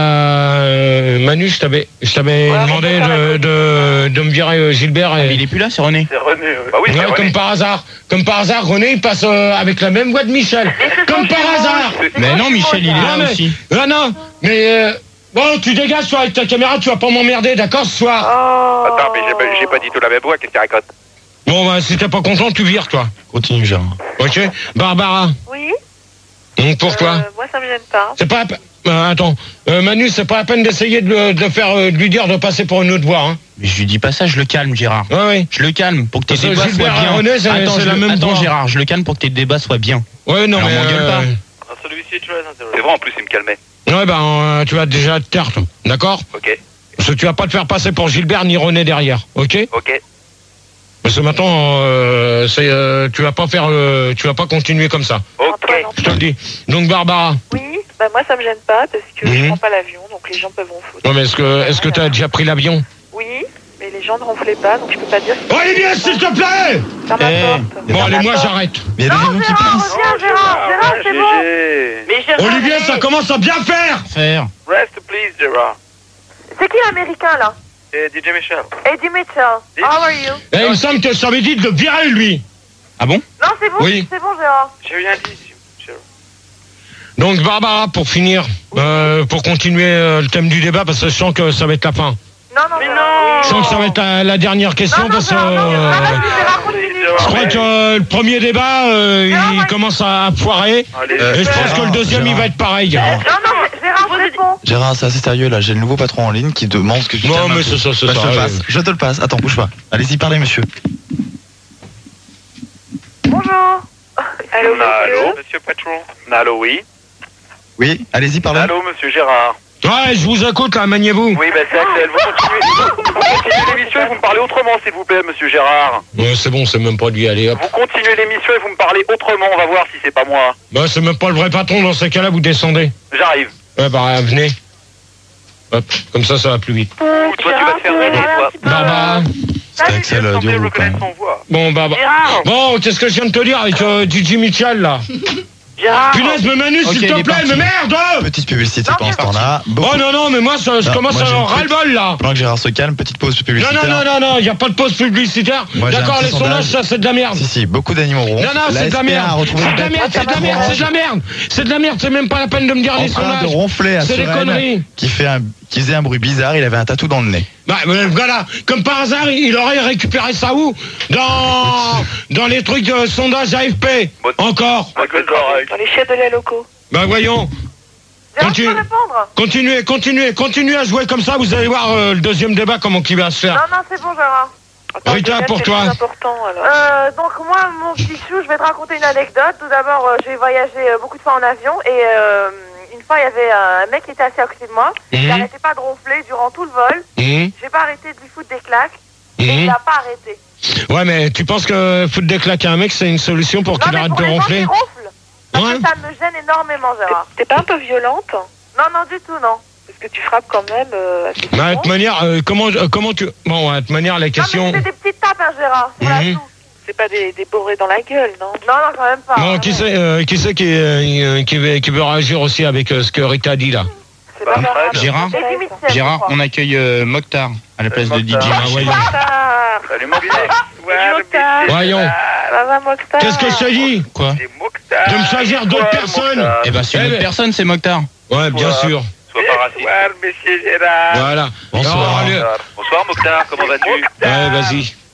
à euh, Manu, je t'avais, je t'avais Ouais, demandé on peut faire de, la de, de me virer euh, Gilbert. Mais Et... il est plus là, c'est René. C'est René. Bah oui, c'est Ouais, René. comme par hasard, comme par hasard, René il passe euh, avec la même voix de Michel. Comme par hasard. Mais non, Michel, il est Non, là mais- aussi. Non, non, mais euh, bon, tu dégages toi avec ta caméra, tu vas pas m'emmerder, d'accord, ce soir. Oh. Attends, mais j'ai pas, j'ai pas dit tout la même voix, qu'est-ce qu'il raconte? Bon, bah, si t'es pas content, tu vires, toi. Continue, Gérard. Ok, Barbara. Oui. Donc pour toi, Euh, moi, ça me gêne pas. c'est pas. la pe- Euh, attends, euh, Manu, c'est pas la peine d'essayer de, le- de faire, euh, de lui dire de passer pour une autre voix, hein. Mais je lui dis pas ça, je le calme, Gérard. Ouais, ouais. Je le calme pour que tes Parce que débats soient Gilbert bien. René, c'est- Attends, c'est je la le- même attends voix. Gérard, je le calme pour que tes débats soient bien. Ouais, non, Alors, mais. m'engueule pas. Ah, celui-ci est très intéressant. C'est vrai, en plus, il me calmait. Ouais, ben, euh, tu vas déjà te taire, toi. D'accord? Ok, Parce que tu vas pas te faire passer pour Gilbert ni René derrière, ok? ok. Parce que maintenant, euh, c'est, euh, tu vas pas faire, euh, tu vas pas continuer comme ça. Ok. Antoine, Je te le dis. Donc Barbara, Oui, bah moi, ça me gêne pas parce que Mhm. je prends pas l'avion, donc les gens peuvent ronfler. non mais est-ce que, est-ce que t'as déjà pris l'avion? Oui, mais les gens ne ronflaient pas, donc je peux pas dire. Olivier, s'il te plaît! Ferme Eh. la porte. Bon, Ferme allez, la moi porte. j'arrête. Mais il y a des avions qui Gérard, passent. reviens, Gérard, Gérard, c'est bon. Mais Gérard, Olivier, allez. ça commence à bien faire! Faire. Rest, please, Gérard. C'est qui l'américain là? Et D J Michel. Eddie Mitchell. How are you? Eh, il me semble que je t'avais dit de le virer, lui. Ah bon? Non, c'est bon, Oui. c'est bon, Gérard. J'ai rien dit, Gérard. Donc Barbara, pour finir, euh, pour continuer euh, le thème du débat, parce que je sens que ça va être la fin. Non, non, Mais Gérard. non. Je sens que ça va être la, la dernière question, Non, non, parce que Gérard, non, euh, Gérard, vas-y, Gérard, continue. je crois que euh, le premier débat, euh, Gérard, il vas-y. commence à foirer. Allez, Euh, Et je pense Gérard, que le deuxième, il Gérard. va être pareil. Non, non, Gérard, réponds. Gérard, c'est assez sérieux, là. J'ai le nouveau patron en ligne qui demande ce que tu Non, calmes un mais peu. c'est ça, c'est Bah, ça. je te le ouais. passe. Je te le passe. Attends, bouge pas. Allez-y, parlez, monsieur. Bonjour. Allô, Allô, monsieur. monsieur patron. Allô, oui. Oui, allez-y, parlez. Allô, monsieur Gérard. Ouais, je vous écoute, là, maniez-vous. Oui, bah c'est Axel. Vous continuez, vous continuez l'émission et vous me parlez autrement, s'il vous plaît, monsieur Gérard. Ouais, c'est bon, c'est même pas lui, allez, hop. Vous continuez l'émission et vous me parlez autrement. On va voir si c'est pas moi. Bah, c'est même pas le vrai patron, dans ces cas-là, vous descendez. J'arrive. Ouais, bah, venez. Hop, comme ça, ça va plus vite. Ou toi, tu vas te faire Gérard, aider, toi. tu peux- Barbara. C'était Axel euh, Semblait du groupe. reconnaître hein. son voix. Bon, bah, bah. Gérard, Bon, qu'est-ce que je viens de te dire avec euh, Gigi Mitchell, là? Gérard. Punaise, mais Manu, Ok, s'il il te est plaît, parti. mais merde! Petite publicité Non, pendant ce c'est temps-là. Oh Beaucoup- non, non, mais moi, ça, je Non, commence moi, à j'ai en une petite- ras-le-bol, là. Pendant que Gérard se calme, petite pause Non, publicitaire. non, non, non, non, il n'y a pas de pause publicitaire. Moi, j'ai un D'accord, petit les sondages, sondage. ça, c'est de la merde. Si, si, beaucoup d'animaux ronflent. Non, non, La c'est de la S P A merde. a retrouvé C'est une de la bête merde, c'est de la merde, c'est de la merde. C'est de la merde, c'est même pas la peine de me dire en les train de sondages. ronfler à C'est des Sereine, conneries. qui, fait un, qui faisait un bruit bizarre. Il avait un tatou dans le nez. Bah, euh, voilà, comme par hasard, il aurait récupéré ça où? Dans, dans les trucs de sondage A F P. Bon. Encore. Dans les chefs de lait locaux. Bah, voyons. Gérard, tu peux Continue. répondre? Continuez, continuez, continuez à jouer comme ça, vous allez voir euh, le deuxième débat, comment il va se faire. Non, non, c'est bon, Gérard. Attends, Rita, Gérard, pour c'est toi. plus important, alors. Euh, donc moi, mon petit chou, je vais te raconter une anecdote. Tout d'abord, euh, j'ai voyagé euh, beaucoup de fois en avion et euh, une fois, il y avait un mec qui était assis à côté de moi. Il Mhm, n'arrêtait pas de ronfler durant tout le vol. mhm, J'ai pas arrêté de lui foutre des claques et mhm. il n'a pas arrêté. Ouais, mais tu penses que foutre des claques à un mec, c'est une solution pour Non, qu'il mais arrête pour de les gens ronfler? qui ronflent, parce Ouais. que ça me gêne énormément, Gérard. T'es pas un peu violente? Non, non, du tout, non. Parce que tu frappes quand même euh, assez Bah, de souvent. toute manière, euh, comment, euh, comment tu... Bon, de toute manière, la Non, question... mais c'est des petites tapes, hein, Gérard. Sur la Mhm. joue. C'est pas des, des bourrés dans la gueule, non? Non, non, quand même pas. Bon, hein. qui c'est euh, qui, c'est qui, euh, qui, veut, qui veut réagir aussi avec euh, ce que Rita dit, là? C'est Bah, pas grave. Fred. Gérard Et Jimmy Mitchell, je Gérard, crois. on accueille euh, Mokhtar à la place de D J. Mokhtar. Ah, voyons. Mokhtar. Salut, Mokhtar. Salut, Mokhtar. Voyons. Ça va, Mokhtar? Qu'est-ce que je te dis? Quoi? C'est Mokhtar. De me choisir d'autres Bonsoir, personnes. Mokhtar. Eh ben, c'est une Eh autre ben- personne, c'est Mokhtar. Ouais, bien Voilà. sûr. Sois pas raciste. Bonsoir, monsieur Gérard. Voilà. Bonsoir. Alors, allez, Bonsoir, Mokhtar. Comment vas-tu? ouais, vas-y.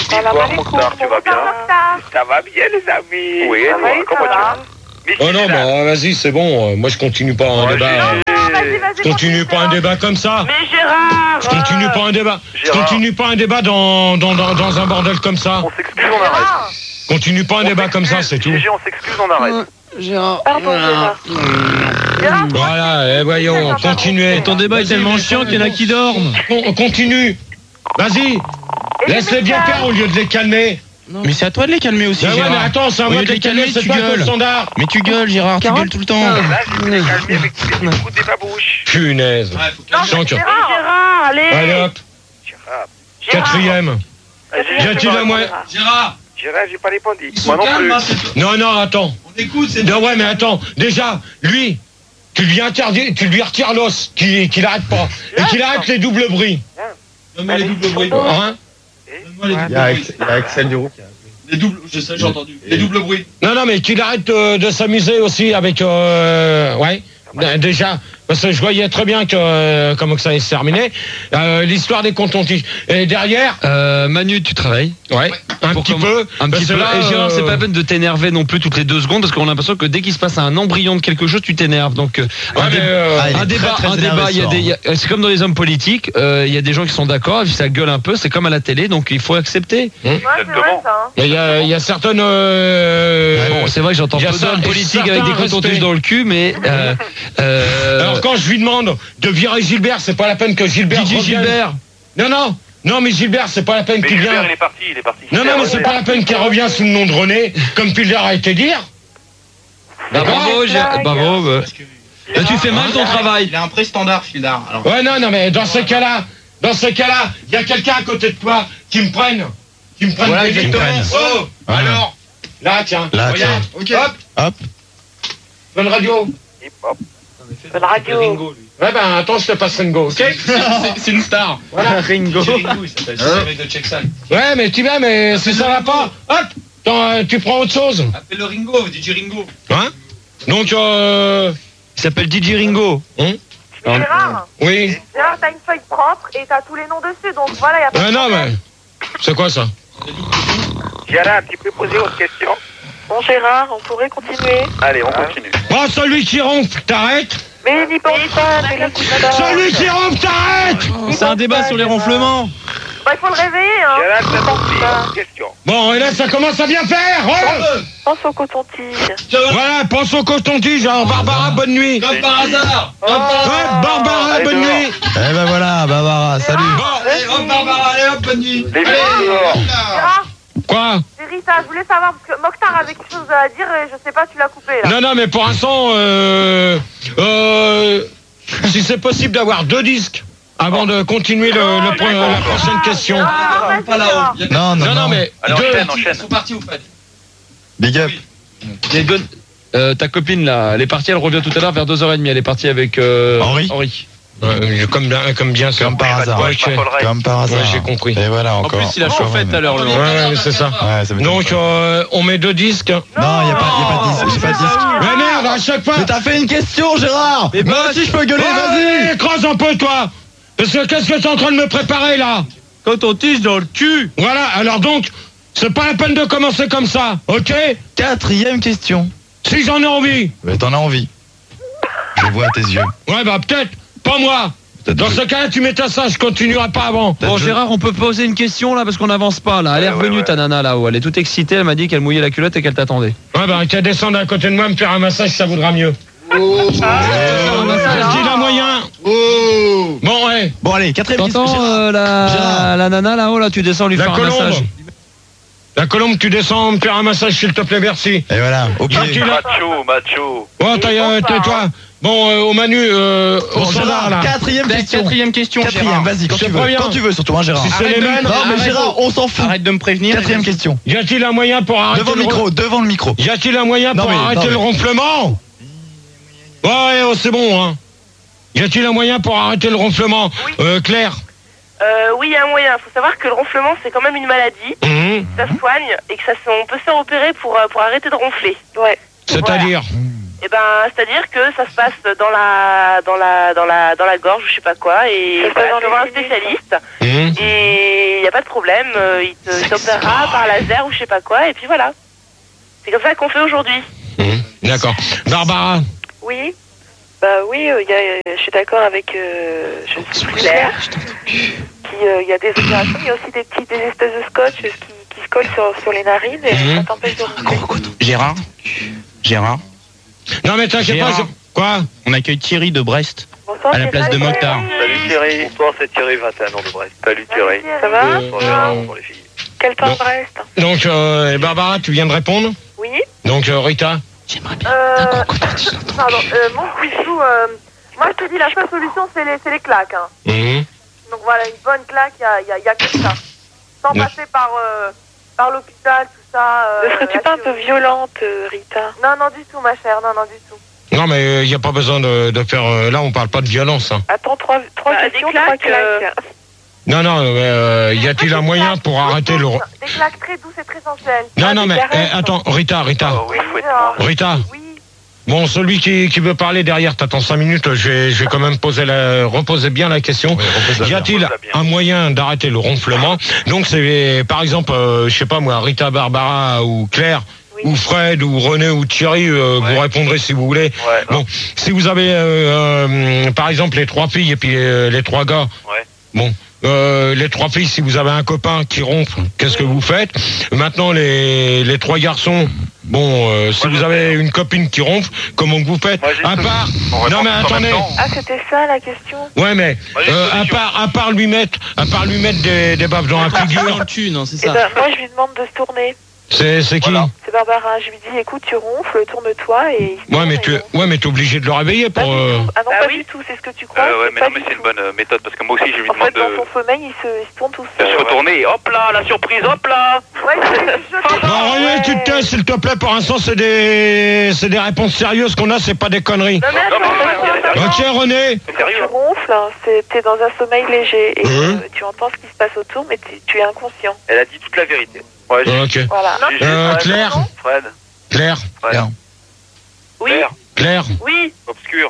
Bonsoir Mokhtar, tu vas bien? Ça va bien les amis. Oui, et toi, comment tu vas? Oh non, bah vas-y, c'est bon. Moi, je continue pas un débat. Vas-y, vas-y, Je continue pas un débat comme ça. Mais Gérard Je continue pas un débat. Je Gérard. continue pas un débat dans, dans, dans, dans un bordel comme ça. On s'excuse, on arrête. Continue pas un On débat comme ça, s'excuse. c'est tout. G G, on s'excuse, on arrête. Gérard. Pardon, Gérard. Gérard, Voilà, eh, voyons, continuez. Ton débat est tellement chiant qu'il y en a qui dorment. On continue. Vas-y, laisse-les bien faire au lieu de les calmer. Mais c'est à toi de les calmer aussi, Ben ouais, Gérard. mais attends, c'est à Au moi lieu de les calmer, c'est tu pas le gueules. standard. Mais tu gueules, Gérard, tu gueules tout le temps. Là, je vais calmer avec tous les coups des babouches. Punaise. Je sens que- Gérard, Gérard, allez. Allez hop, Gérard. quatrième. Vas-y, Y a-t-il un moyen? Gérard, Gérard, j'ai pas répondu. ils Moi sont non calmes, plus. hein, c'est- Non, non, attends. on écoute, c'est Non, ouais, mais attends. Déjà, lui, tu lui interdis, tu lui retires l'os, qu'il qu'il arrête pas. Et qu'il arrête les doubles bruits. Donne-moi les doubles bruits. Hein? Donne-moi les Il y doubles a bruits. Axel- il y a Axel Duroux. Les doubles, je sais, j'ai entendu. Les doubles bruits. Non, non, mais qu'il arrête euh, de s'amuser aussi avec... Euh, ouais, d- déjà, parce que je voyais très bien que euh, comment que ça allait se terminer. Euh, L'histoire des contentieux. Et derrière, Euh, Manu, tu travailles ouais, un Pour petit comment- peu. Un parce petit que peu. là, Et Gérard, euh, c'est pas la peine de t'énerver non plus toutes les deux secondes parce qu'on a l'impression que dès qu'il se passe un embryon de quelque chose, tu t'énerves. Donc, euh, Ouais, un, mais, dé- euh, Ah, il est un très, débat, très un énervé débat, il y a ce des, soir. il y a- c'est comme dans les hommes politiques. euh, Il y a des gens qui sont d'accord, et puis ça gueule un peu. C'est comme à la télé, donc il faut accepter. ouais, c'est vrai ça. hein. mais il y a, il y a certaines... euh, Bon, c'est vrai que j'entends il y a peu ça- d'hommes et politiques avec certains des cotons-tiges respects. dans le cul, mais euh, euh, Alors quand je lui demande de virer Gilbert, c'est pas la peine que Gilbert Didier revienne. Gilbert. Non, non, non, mais Gilbert, c'est pas la peine Mais qu'il Gilbert, vienne. il est parti, il est parti. Non, non, mais c'est pas la peine qu'il revienne sous le nom de René, comme Pilder a été dire. Bah, bravo, Gérard. Bravo. bah. Parce que- Là, tu fais mal ton travail. Il a un prix standard, Fildar. Alors, Ouais, non, non, mais dans ce cas-là, dans ce cas-là, il y a quelqu'un à côté de toi qui me prenne, qui me prenne. Voilà, des- exactement. Oh, Voilà. alors, là, tiens, Là, regarde, ok. hop, Hop. bonne radio. Hip-hop. La radio. Ringo, lui. Ouais, ben, attends, je te passe Ringo, ok? C'est- C'est une star. Voilà. Ringo. Ringo, il s'appelle. C'est le mec de Checksan. Ouais, mais tu vas, mais si ça va pas, hop, attends, euh, tu prends autre chose. Appelle-le Ringo, D J Ringo. Hein? Donc, euh, Il s'appelle D J Ringo. Gérard, oui. Gérard, t'as une feuille propre et t'as tous les noms dessus, donc voilà, y a pas Euh, de non, problème. mais, c'est quoi ça? Gérard, tu peux poser autre question? Bon, Gérard, on pourrait continuer. Allez, on continue. Oh, celui qui ronfle, t'arrêtes? Mais n'y pense pas, ne l'écoute pas. Celui qui ronfle, t'arrêtes! C'est un débat sur les ronflements. Bah, il faut le réveiller, hein. Gérard, c'est parti. Autre question. Bon, et là, ça commence à bien faire! Oh Pense au coton-tige. voilà, pense au coton-tige, alors Barbara, bonne nuit! Comme par hasard. Comme par Ouais, hasard. Barbara, Allez, bonne dehors. nuit! Eh ben voilà, Barbara, salut. Allez, hop, Barbara, allez, hop, bonne nuit. Les filles, dehors. Gérard, Quoi? c'est Rita, je voulais savoir, parce que Mokhtar avait quelque chose à dire et je sais pas, tu l'as coupé, là. Non, non, mais pour l'instant, euh, euh, si c'est possible d'avoir deux disques avant de continuer le, le pro- la prochaine question. Ah, vas-y, Pas là-haut. Gérard. Il y a Non, non, Non, non, non. mais Allez, deux. enchaîne, Ils enchaîne. sont partis au fait. Big up. Et donne- euh, ta copine là, elle est partie, elle revient tout à l'heure vers deux heures trente. Elle est partie avec euh, Henri. Euh, comme, bien- comme bien sûr. Comme par hasard. Ouais, j'ai- Comme par hasard. Ouais, j'ai compris. Et voilà, En encore. plus, il a Encore, chauffé ouais. tout à l'heure, le Ouais, nom. ouais, c'est ça. Ouais, ça m'étonne Donc, pas. euh, on met deux disques. Non, il n'y a pas, y a pas de disque. J'ai pas de disque. Mais merde, à chaque fois. Mais t'as fait une question, Gérard. Mais Moi aussi, je peux gueuler, vas-y. Vas-y, creuse un peu, toi. Parce que qu'est-ce que t'es en train de me préparer, là? Coton-tige dans le cul. Voilà, alors donc, c'est pas la peine de commencer comme ça, ok? Quatrième question. Si j'en ai envie. Mais t'en as envie. Je le vois à tes yeux. Ouais, bah peut-être, pas moi. Peut-être Dans que- ce cas-là, tu m'étais ça, je continuerai pas avant. Bon, Gérard, on peut poser une question là parce qu'on n'avance pas là. Elle est Ouais, ouais, revenue ouais. ta nana là-haut. Elle est toute excitée. Elle m'a dit qu'elle mouillait la culotte et qu'elle t'attendait. Ouais, bah qu'elle descende à côté de moi, me faire un massage, ça vaudra mieux. Oh. Un massage, qu'il a moyen. Oh. Bon, ouais. Bon, allez, quatrième question. T'entends Gérard. euh, la, Gérard. la nana là-haut là, tu descends lui La faire un colombe. massage. La colombe, tu descends, me faire un massage, s'il te plaît, merci. Et voilà, ok. Tranquille. Macho, macho. Oh, t'as, euh, tais-toi. Bon, euh, au Manu, euh, au Bon, standard, Gérard, là. quatrième question. Quatrième question, Quatrième, Gérard. vas-y, quand Je tu te veux. préviens. Quand tu veux, surtout, hein, Gérard. Si c'est Arrête les de me- mêmes. Non, mais Arrête. Gérard, on s'en fout. Arrête de me prévenir. Quatrième question. Y a-t-il un moyen pour arrêter Devant le le micro, devant le micro. Y a-t-il un moyen Non, pour mais- arrêter non, le mais- ronflement? Ouais, oh, c'est bon, hein. Y a-t-il un moyen pour arrêter le ronflement? Oui. Euh, Claire? Euh, oui, il y a un moyen. Il faut savoir que le ronflement, c'est quand même une maladie. Mhm. Ça se soigne et que ça se- on peut se faire opérer pour, euh, pour arrêter de ronfler. Ouais. C'est-à-dire? Et ben, c'est-à-dire que ça se passe dans la, dans la, dans la, dans la gorge, je sais pas quoi, et Ça se voilà, passe dans je vais voir un les sinus, spécialiste. Mhm. Et n'y a pas de problème, euh, il te- il t'opérera par laser ou je sais pas quoi, et puis voilà. C'est comme ça qu'on fait aujourd'hui. Mmh. D'accord. Barbara. Oui. Bah oui, euh, y a, je suis d'accord avec euh, je suis Claire. Qui, euh, il y a des opérations, il y a aussi des petits, des espèces de scotch qui, qui se collent sur, sur les narines et Mhm. ça t'empêche de ronfler. Gérard Gérard Non mais t'inquiète pas. Gérard. je- Quoi? On accueille Thierry de Brest, Bonsoir, à la place de Stéphane. Mokhtar. Salut Thierry. Bonsoir, c'est Thierry, vingt et un ans de Brest. Salut Thierry. Ça va Euh, Bonsoir Gérard, pour les filles. Quel temps Non. Brest? Donc euh, Barbara, tu viens de répondre. Oui. Donc euh, Rita. Euh, pardon, euh, mon Quizou, euh, moi je te dis la seule solution c'est les, c'est les claques. Hein. Mmh. Donc voilà, une bonne claque, il y a, y a- y a que ça. Sans Ouais. passer par, euh, par l'hôpital, tout ça. Euh, Ne serais-tu la pas un peu chirurgie. violente, euh, Rita? Non, non, du tout, ma chère, non, non, du tout. Non mais il n'y a pas besoin de, de faire. euh, là, on parle pas de violence. Hein. Attends, trois, trois Bah, questions, des trois claques, euh, claques. Non non. Euh, y a-t-il un moyen pour arrêter le. Des claques très douces et très sensuelles. Non Ah, non des mais caresses. eh, attends, Rita, Rita, Oh oui, faut être Gérard. Rita. Oui. Bon, celui qui, qui veut parler derrière, t'attends cinq minutes. Je vais, je vais quand même poser la, reposer bien la question. Y a-t-il un moyen d'arrêter le ronflement? Donc c'est par exemple, euh, je sais pas moi, Rita, Barbara ou Claire. Oui. Ou Fred, ou René, ou Thierry, euh, Ouais. vous répondrez si vous voulez. Ouais. Bon, si vous avez, euh, euh, par exemple, les trois filles et puis euh, les trois gars. Ouais. Bon, euh, les trois filles, si vous avez un copain qui ronfle, qu'est-ce que vous faites? Maintenant, les, les trois garçons, bon, euh, si Moi, vous je avez fais. une copine qui ronfle, comment que vous faites? Moi, j'ai À une part, On répond non mais tous en même attendez. temps. Ah, c'était ça la question? Ouais, mais Moi, j'ai une euh, à solution. part, à part lui mettre, à part lui mettre des, des baffes dans la Dans figure, le cul, non, c'est Eh ça. ben, moi, je lui demande de se tourner. c'est c'est qui? Voilà. C'est Barbara. Je lui dis, écoute, tu ronfles, tourne-toi et. il se Ouais, tourne mais et tu, il ronfle. ouais, mais t'es obligé de le réveiller Pas pour. du euh, tout. Ah non, Bah pas oui. du tout, c'est ce que tu crois. Euh, ouais, mais pas non, mais du c'est une tout. bonne euh, méthode parce que moi aussi, je lui En demande fait, dans de, son sommeil, il se, il se tourne tout de seul. se retourner et hop là, la surprise, hop là. Ouais, je vais chuchoter. Non, René, tu te tais, s'il te plaît, pour l'instant, c'est des, c'est des réponses sérieuses qu'on a, c'est pas des conneries. Non, mais Non, mais attends, c'est attends, sérieux. attends. Ok, René? C'est Tu sérieux. ronfles, hein, c'est- t'es dans un sommeil léger et Hein euh, tu entends ce qui se passe autour, mais t'es- tu es inconscient. Elle a dit toute la vérité. Ouais, j'ai- Ok. Voilà. j'ai- j'ai- Euh, Fred. Claire? Fred. Claire? Fred. Oui, Claire. Claire? oui. Obscur.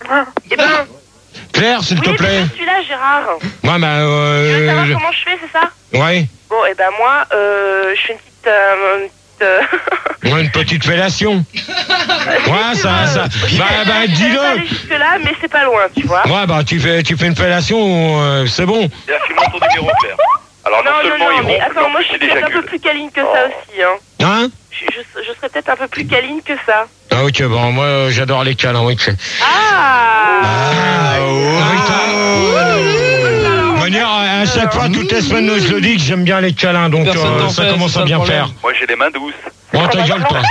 Eh ben, Claire, s'il oui, te c'est plaît? bien celui-là, Gérard. Ouais, bah, Tu veux savoir euh. comment je fais, c'est ça? Ouais. Bon, eh ben moi, euh, je fais une petite... euh, une petite, euh, Ouais, une petite fellation. Ouais, ça, ça. Bah, bah, Je vais pas dis-le. aller jusque-là, mais c'est pas loin, tu vois. Ouais, bah, tu fais, tu fais une fellation, euh, c'est bon. Et là, file-moi ton numéro, Claire. Alors, non, non, non, seulement non, il mais ronfle, mais attends, en moi plus, je suis il peut-être un peu éjacule. plus câline que ça aussi, hein. Hein? Je, je, je serais peut-être un peu plus câline que ça. Ah, ok, bon, moi, euh, j'adore les câlins, ok. Ah, Ah, De manière, à chaque fois, toutes les semaines, je le dis que j'aime bien les câlins, donc Personne euh, t'en ça fait, commence c'est à ça le bien problème. faire. Moi, j'ai les mains douces. Bon, ta gueule, toi.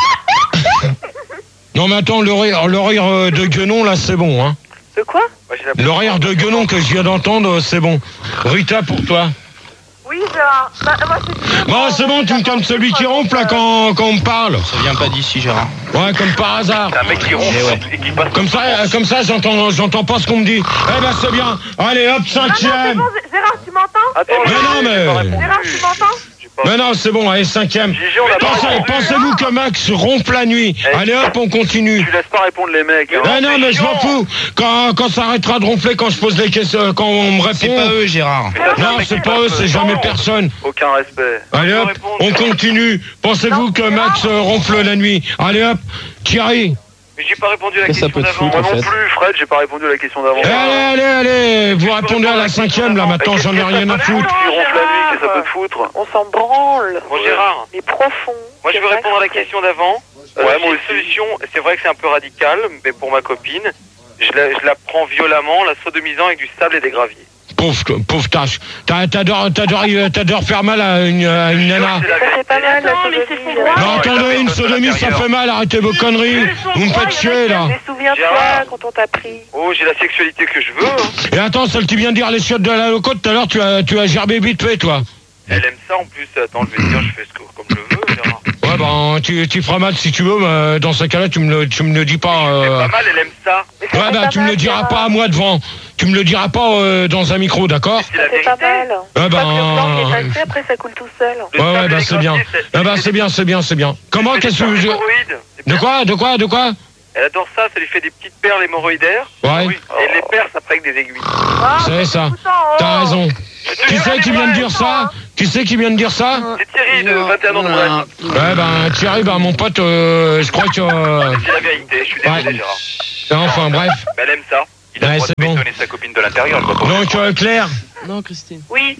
Non, mais attends, le rire, le rire euh, de Guenon, là, c'est bon, hein. De quoi? Moi, j'ai la Le rire de Guenon que je viens d'entendre, c'est bon. Rita, pour toi. Oui, Gérard. Bah, moi, je te dis, Bon, c'est bon, tu me calmes celui qui ronfle, là, quand, quand on me parle. Ça vient pas d'ici, Gérard. Ouais, comme par hasard. C'est un mec qui ronfle Eh ouais. et qui passe. Comme ça, euh, comme ça, j'entends, j'entends pas ce qu'on me dit. Eh ben, c'est bien. Allez, hop, Non, non, c'est cinquième. bon, Gérard, tu m'entends? Attends, Mais j'ai- non, j'ai mais- pas répondu. Gérard, tu m'entends? J'ai pas- Mais non, c'est bon, allez, cinquième. Gigi, on a pas Pensez, répondu. pensez-vous que Max ronfle la nuit? Eh, Allez, hop, on continue. Tu laisses pas répondre les mecs. hein. Ah non, mais je m'en fous. Quand, quand ça arrêtera de ronfler, quand je pose les questions, quand on me C'est pas répond. eux, Gérard. Mais ça, un Non, mec c'est qui pas passe eux, c'est le jamais temps. personne. Aucun respect. Allez Faut hop, répondre, on Gérard. continue. Pensez-vous que Max euh, ronfle la nuit? Allez hop, Thierry. Mais j'ai pas répondu à la Qu'est-ce que ça question peut te d'avant. foutre, Moi en non fait plus, Fred, j'ai pas répondu à la question d'avant. Allez, allez, allez. Vous répondez à la cinquième, là, maintenant, j'en ai rien à foutre. Tu ronfles la nuit, qu'est-ce que ça peut te foutre? On s'en branle. Bon, Gérard. Mais profond. Moi, je C'est veux vrai répondre à la que- question d'avant. Euh, Ouais, moi aussi. Solution, c'est vrai que c'est un peu radical, mais pour ma copine, je la, je la prends violemment, la sodomisant avec du sable et des graviers. Pauvre, pauvre tâche. T'as- T'adores, t'adores, t'adores faire mal à une, à une nana. C'est la Ça fait pas mal, la Attends, mais c'est sodomie. son droit. Non, attendez, une sodomie, ça fait mal. Arrêtez vos conneries. Vous me faites chier, là. Mais souviens-toi Gérard. quand on t'a pris. Oh, j'ai la sexualité que je veux. hein. Et attends, celle qui vient de dire les chiottes de la loco, tout à l'heure, tu as, tu as gerbé vite fait, toi. Elle aime ça en plus. Attends, je vais te dire, je fais ce que, comme je veux, Gérard. Ouais, ben, tu, tu feras mal si tu veux, mais dans ce cas-là, tu me le, tu me le dis pas. C'est euh, pas mal, elle aime ça. Mais ça Ouais, fait bah, pas tu me mal, le diras Gérard. pas à moi devant. Tu me le diras pas euh, dans un micro, d'accord? C'est la Ça fait pas vérité. mal. Ah Une fois que le blanc ben, est passé, après ça coule tout seul. Le Ouais, ouais, sable et bah, les c'est bien. graviers, Ah bah, c'est bien, c'est bien, c'est bien. Comment, c'est qu'est-ce que des je... hémorroïdes. C'est De bien. quoi, de quoi, de quoi? Elle adore ça, ça lui fait des petites perles hémorroïdaires. Ouais, Oui. Et elle les perce après avec des aiguilles. Ah, c'est ça. putain, oh. T'as raison. Qui c'est qui vient de dire ça? Qui c'est qui vient de dire ça? C'est Thierry de vingt et un ans de Brest. Ouais, ben, Thierry, ben, mon pote, euh, je crois que... euh, C'est la vérité, je suis désolé, Ouais. Gérard. Enfin, bref. Mais elle aime ça. Il a Ouais, le droit c'est de bon. bétonner sa copine de l'intérieur. je vois pas. Donc, euh, Claire. Non, Christine. Oui.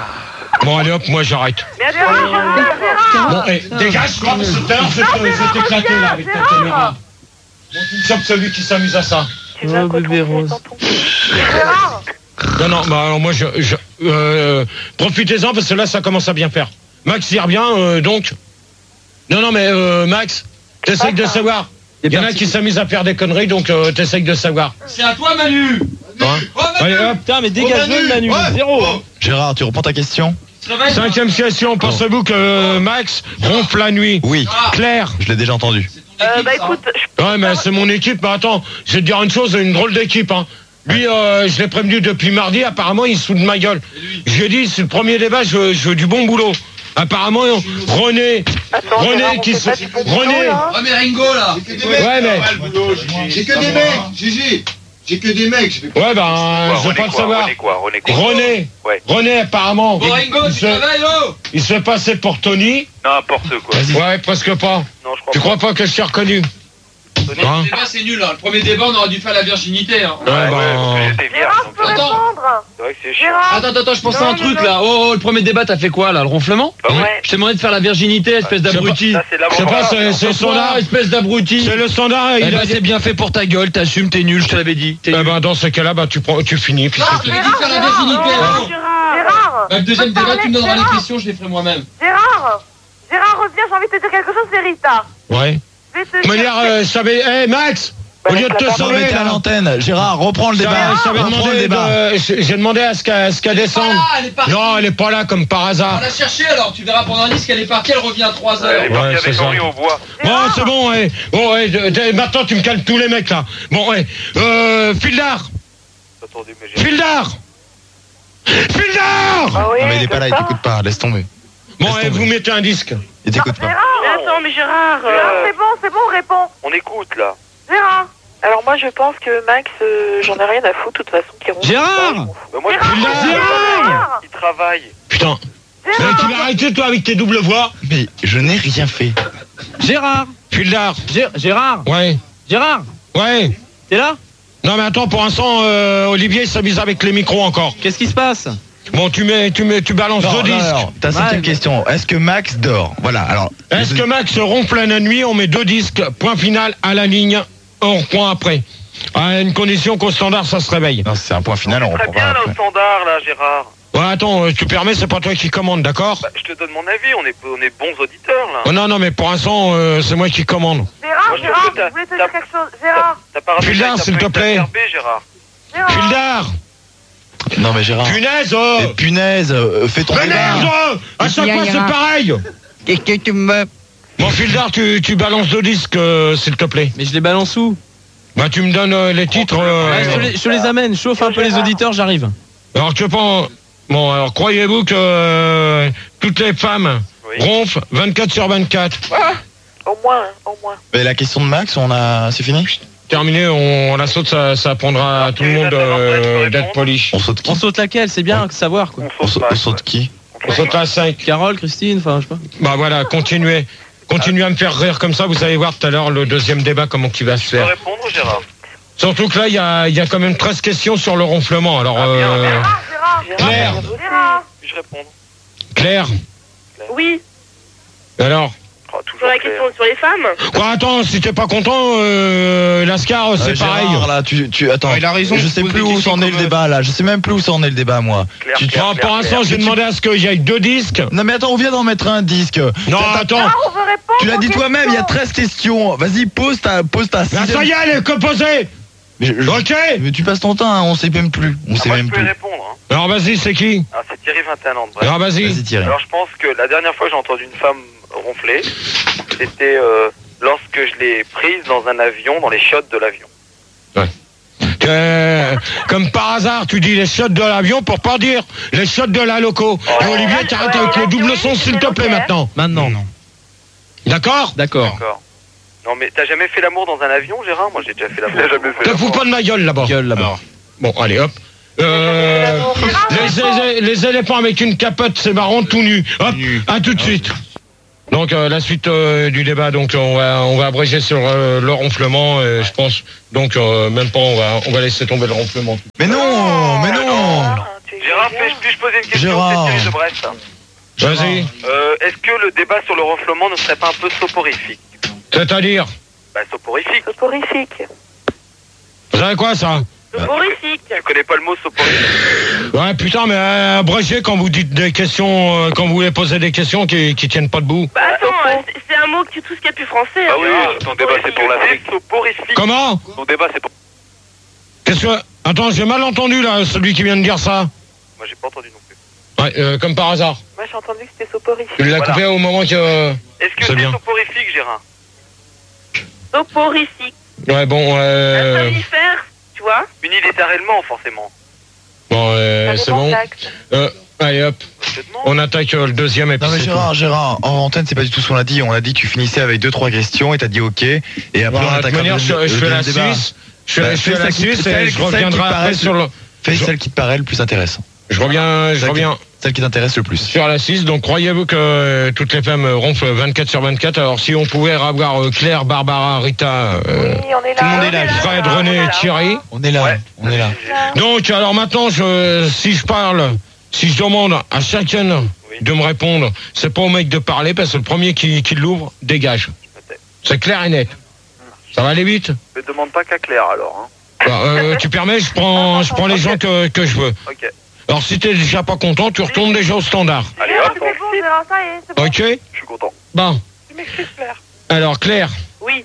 Bon, allez hop, moi j'arrête. Mais Gérard, Gérard, Gérard. Bon, eh, dégage, quoi, parce que tout à l'heure, c'était c'était éclaté, là, avec ta caméra. Bon, tu me chopes celui qui s'amuse à ça. Tu veux Oh, quoi bébé ton rose. dans ton- Gérard. Non, non, bah alors moi, je... je euh, profitez-en, parce que là, ça commence à bien faire. Max y revient, euh, donc... Non, non, mais euh, Max, t'essayes de savoir. Il y en a qui s'amusent à faire des conneries, donc euh, t'essayes de savoir. C'est à toi, Manu. Hein Oh, Manu. Allez, hop. Putain, mais dégage-le, Manu. Ouais. Zéro. Oh. Gérard, tu reprends ta question? Se réveille. Cinquième question, pensez-vous que euh, Max ronfle la nuit? Oui, Claire. je l'ai déjà entendu. Euh, bah écoute, je Ouais, mais c'est mon équipe. Mais attends, je vais te dire une chose, une drôle d'équipe. Hein. Lui, euh, je l'ai prévenu depuis mardi. Apparemment, il se fout de ma gueule. Je lui ai dit, c'est le premier débat, je veux, je veux du bon boulot. Apparemment, René, Attends, René Gérard, on qui fait se, pas du bon boulot, René. là. Oh, mais Ringo, là. Ouais, mais J'ai que des mecs, Gigi. J'ai que des mecs. Je vais ouais, ben, Quoi, je veux René pas le quoi, savoir. René quoi René quoi René, Ouais. René, apparemment, Bon, Ringo, il tu se, travailles, oh. il se fait passer pour Tony. N'importe quoi. Ouais, presque pas. Non, je crois Tu pas. crois pas que je t'ai reconnu? Tony. Hein? Le débat, c'est nul, hein. Le premier débat, on aurait dû faire la virginité, hein. Ouais, Ouais, ben, parce que j'étais vierge. Gérard, donc, je peux Attends. répondre. C'est vrai que c'est chiant. Gérard. Attends, attends, je pense à Non, un non, truc non. là. Oh, oh, le premier débat, t'as fait quoi là? Le ronflement? Bah ouais. Je t'ai demandé de faire la virginité, espèce d'abruti. Ça, c'est je sais pas, c'est c'est le standard. espèce d'abruti. C'est le standard. Eh Il ben, a c'est bien fait pour ta gueule, t'assumes, t'es nul, je te l'avais dit. T'es Eh nul. ben, dans ce cas-là, bah, tu, prends, tu finis. Puis Non, c'est je tout. t'avais dit de faire la virginité, Gérard, oh. Gérard. Bah, le deuxième Je peux débat, tu me donneras parler, les Gérard. questions, je les ferai moi-même. Gérard. Gérard, reviens, j'ai envie de te dire quelque chose, c'est Rita. Ouais. Je vais te De dire. manière, euh, je savais. Hé, Max! Au lieu de te Non, mais sauver, t'es à là. l'antenne. Gérard, reprends le Je débat. t'avais Reprends le demandé débat. de- j'ai j'ai demandé à ce qu'elle à ce qu'elle descende. Ah, elle est partie. Non, elle est pas là comme par On hasard. va la chercher alors, tu verras pendant un disque, elle est partie, elle revient à trois Elle est heures. Ouais, partie c'est avec ça. Henri au bois. Bon, c'est bon, ouais. Bon, ouais, de- de- maintenant tu me calmes tous les mecs là. Bon, ouais. Euh, Fildar! Attendez, mais j'ai... Fildar! Fildar! Ah oui, Non, mais il est pas là, il comme ça. t'écoute pas. Laisse tomber. Bon, Laisse ouais, tomber. vous mettez un disque. Il t'écoute pas. Gérard. Mais attends, mais Gérard. euh, Gérard, c'est bon, c'est bon, réponds. On écoute, là. Gérard. Alors moi je pense que Max, euh, j'en ai rien à foutre de toute façon. qu'il ronfle Gérard pas, je m'en fous. Bah, moi, Gérard, je... Gérard. Il travaille. Putain. Mais tu vas arrêter toi avec tes doubles voix. Mais je n'ai rien fait. Gérard. Fildar. Gé- Gérard. Ouais. Gérard. Ouais. T'es là? Non mais attends, pour l'instant, euh, Olivier s'amuse avec les micros encore. Qu'est-ce qui se passe? Bon, tu mets, tu mets, tu balances Non, deux non, disques. non. Ta cinquième Ouais. question. Est-ce que Max dort? Voilà. Alors. Est-ce que Max ronfle la nuit? On met deux disques. Point final à la ligne. On point après. À une condition qu'au standard ça se réveille. Non, c'est un point final. On Très reprend bien, là, au après. standard, là, Gérard. Ouais, attends, euh, tu permets, c'est pas toi qui commande, d'accord? Bah, je te donne mon avis, on est, on est bons auditeurs, là. Oh, non, non, mais pour l'instant, euh, c'est moi qui commande. Gérard, Moi, je Gérard, trouve que t'as- je voulais te t'as- dire quelque chose. Gérard. T'as pas rappelé Fildar, que t'as s'il pas te eu ta plaît. R B, Gérard. Gérard. Fildar! Non, mais Gérard. Punaise, oh! Mais punaise, euh, fais ton Mais débat. merde, oh! À chaque fois, c'est pareil! Qu'est-ce que tu me... Bon, Fildar, tu, tu balances deux disques, euh, s'il te plaît. Mais je les balance où? Bah, tu me donnes euh, les titres. euh, Ouais, je, te les, je te les amène, chauffe un peu les auditeurs, j'arrive. Alors, tu penses. Bon, alors, croyez-vous que euh, toutes les femmes Oui. ronflent vingt-quatre sur vingt-quatre? Au moins, hein, au moins. Mais la question de Max, on a. C'est fini? Terminé, on, on la saute, ça, ça apprendra à tout le monde euh, d'être poli. On saute qui? On saute laquelle? C'est bien de savoir quoi. On On saute saute, pas. on saute qui? On saute à cinq. Carole, Christine, enfin je sais pas. Bah voilà, continuez. Continuez à me faire rire comme ça, vous allez voir tout à l'heure le deuxième débat, comment il va se Tu peux faire. répondre, Gérard? Surtout que là, il y a, il y a quand même treize questions sur le ronflement. Alors, Ah, bien, euh, bien. Gérard, Gérard. Claire. Gérard. Puis-je répondre? Claire, Oui, alors Oh, sur toujours la clair. question sur les femmes. quoi, attends, si t'es pas content, euh, Lascar, c'est Euh, Gérard, pareil. là, tu, tu, attends. Ouais, il a raison, Je il sais pose plus des où questions s'en est le comme, débat là. Je sais même plus où s'en est le débat moi. Claire, Tu- clair, Non, clair, pour l'instant, clair. j'ai demandé à ce qu'il y ait deux disques. Non mais attends, on vient d'en mettre un disque. Non, attends. Gérard, on veut répondre. Tu l'as aux dit toi-même, il y a questions. treize questions. Vas-y, pose ta, pose ta Là, sixième. ça y est, elle est composée. Mais je- je- Ok. mais tu passes ton temps, hein, on sait même plus. On Ah, sait moi, je même peux y plus. répondre. Hein. Alors, vas-y, c'est qui? Ah, c'est Thierry, vingt et un ans de Brest. Alors, vas-y. Vas-y, Thierry. Alors, je pense que la dernière fois que j'ai entendu une femme ronfler, c'était euh, lorsque je l'ai prise dans un avion, dans les chiottes de l'avion. Euh, comme par hasard, tu dis les shots de l'avion pour pas dire les shots de la loco. Et Olivier, t'arrêtes avec le double son, s'il te plaît, maintenant. Maintenant. D'accord? D'accord. D'accord. Non, mais t'as jamais fait l'amour dans un avion, Gérard? Moi, j'ai déjà fait l'amour. T'as jamais fait Te fous pas de ma gueule là-bas. Gueule là-bas. Bon, allez, hop. Euh, Gérard, les, les éléphants avec une capote, c'est marrant, tout nu. Hop, à tout de suite. Donc euh, la suite euh, du débat, donc on va on va abréger sur euh, le ronflement, euh, je pense. Donc euh, même pas, on va on va laisser tomber le ronflement. Mais non, mais non. Gérard, puis- puis-je poser une question Gérard. C'est Thierry de Brest. Vas-y. Euh, Est-ce que le débat sur le ronflement ne serait pas un peu soporifique? C'est-à-dire, Bah, soporifique. Soporifique. vous savez quoi ça? Soporifique. Tu connais pas le mot soporifique? Ouais, putain, mais euh, abrégez quand vous dites des questions, euh, quand vous voulez poser des questions qui qui tiennent pas debout. Bah attends, euh, c'est- c'est un mot que tu tout ce qu'il y a plus français. Ah hein, oui, Gérard. ton débat c'est pour l'Afrique. Soporifique. Comment? Ton débat c'est pour... Qu'est-ce que... Attends, j'ai mal entendu là, celui qui vient de dire ça. Moi j'ai pas entendu non plus. Ouais, euh, comme par hasard. Moi j'ai entendu que c'était soporifique. Tu l'as Voilà. coupé au moment que... euh, Est-ce que C'est c'est bien. soporifique, Gérard? Soporifique. Ouais, bon, Un euh... somnifère, tu vois. Unilittéralement, forcément. Bon, euh, Ça c'est dépend bon. de l'acte. Euh, allez hop, Je te demande. on attaque euh, le deuxième et puis Non mais c'est Gérard, Gérard, en antenne c'est pas du tout ce qu'on a dit. On a dit que tu finissais avec deux trois questions et t'as dit ok. Et après Bon, on de toute attaquera manière, le je, deuxième- je le fais la deuxième débat. six, je fais, Bah, je fais fais la celle qui- six celle- et je celle qui reviendrai paraît après sur le... Fais Je- celle qui te paraît le plus intéressant. Je reviens, je Celle qui- reviens Celle qui t'intéresse le plus. sur la six, donc croyez-vous que euh, toutes les femmes euh, ronflent vingt-quatre sur vingt-quatre? Alors si on pouvait avoir euh, Claire, Barbara, Rita, euh, Oui, on est là. Tout le monde est là. Fred, on est René là. et Thierry. On est là, Ouais. on est là. Donc alors maintenant, je, si je parle, si je demande à chacun Oui. de me répondre, c'est pas au mec de parler parce que le premier qui, qui l'ouvre dégage. C'est clair et net. Ça va aller vite? Ne demande pas qu'à Claire alors. Hein. Bah, euh, tu permets, je prends, je prends les gens que, que je veux. Ok. Alors si t'es déjà pas content, tu retournes déjà au standard. Allez Gérard, hop, c'est bon, Gérard, ça y est, c'est bon. Ok? je suis content. Bon. Tu m'excuses, Claire. Alors Claire. Oui.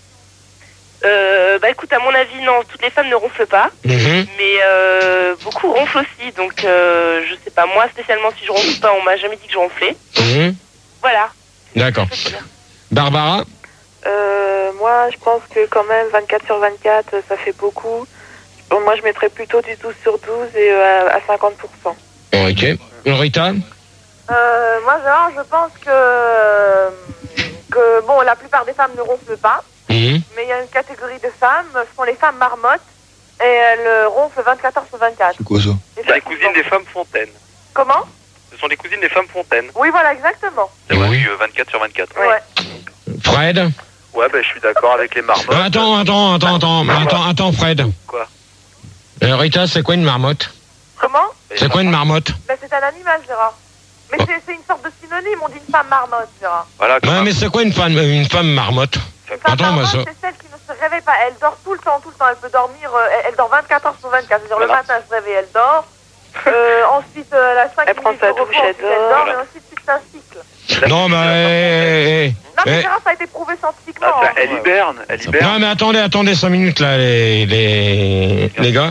Euh, bah écoute, à mon avis, non, toutes les femmes ne ronflent pas. Mhm. Mais euh, beaucoup ronflent aussi. Donc, euh, je sais pas, moi spécialement, si je ronfle pas, on m'a jamais dit que je ronflais. Mhm. Voilà. D'accord. Barbara. Euh, moi, je pense que quand même vingt-quatre sur vingt-quatre, ça fait beaucoup. Bon, moi, je mettrais plutôt du douze sur douze et euh, à cinquante pour cent. Ok. Rita. Euh, moi, Gérard, je pense que, que bon, la plupart des femmes ne ronflent pas, Mhm. mais il y a une catégorie de femmes, ce sont les femmes marmottes, et elles euh, ronflent vingt-quatre heures sur vingt-quatre. C'est quoi ça? C'est les cousines des femmes Fontaine. Comment? Ce sont les cousines des femmes Fontaine. Oui, voilà, exactement. C'est moi, Oui. je suis euh, vingt-quatre sur vingt-quatre. Ouais. Fred. Ouais, ben je suis d'accord avec les marmottes. Euh, attends, attends, attends, attends, attends, attends, Fred. Quoi? Euh, Rita, c'est quoi une marmotte? Comment? C'est quoi une marmotte? Ben, c'est un animal, Gérard. Mais c'est c'est une sorte de synonyme, on dit une femme marmotte, Gérard. Voilà, comme Ouais, un- mais c'est quoi une femme, une femme marmotte? Une femme Attends, moi, marmotte, ça- c'est celle qui ne se réveille pas. Elle dort tout le temps, tout le temps. Elle peut dormir, euh, elle, elle dort vingt-quatre heures sur vingt-quatre. C'est-à-dire le Voilà. matin, elle se réveille, elle dort. Euh, ensuite, euh, elle a cinq Elle prend minutes sa de repos, douche, elle ensuite elle dort. dort, Voilà. et ensuite c'est un cycle. Non, mais... eh, eh, Non, mais eh. Gérard, ça a été prouvé scientifiquement. Ah, ça, hein. elle hiberne, elle hiberne. Non, mais attendez, attendez cinq minutes, là, les, les, les gars.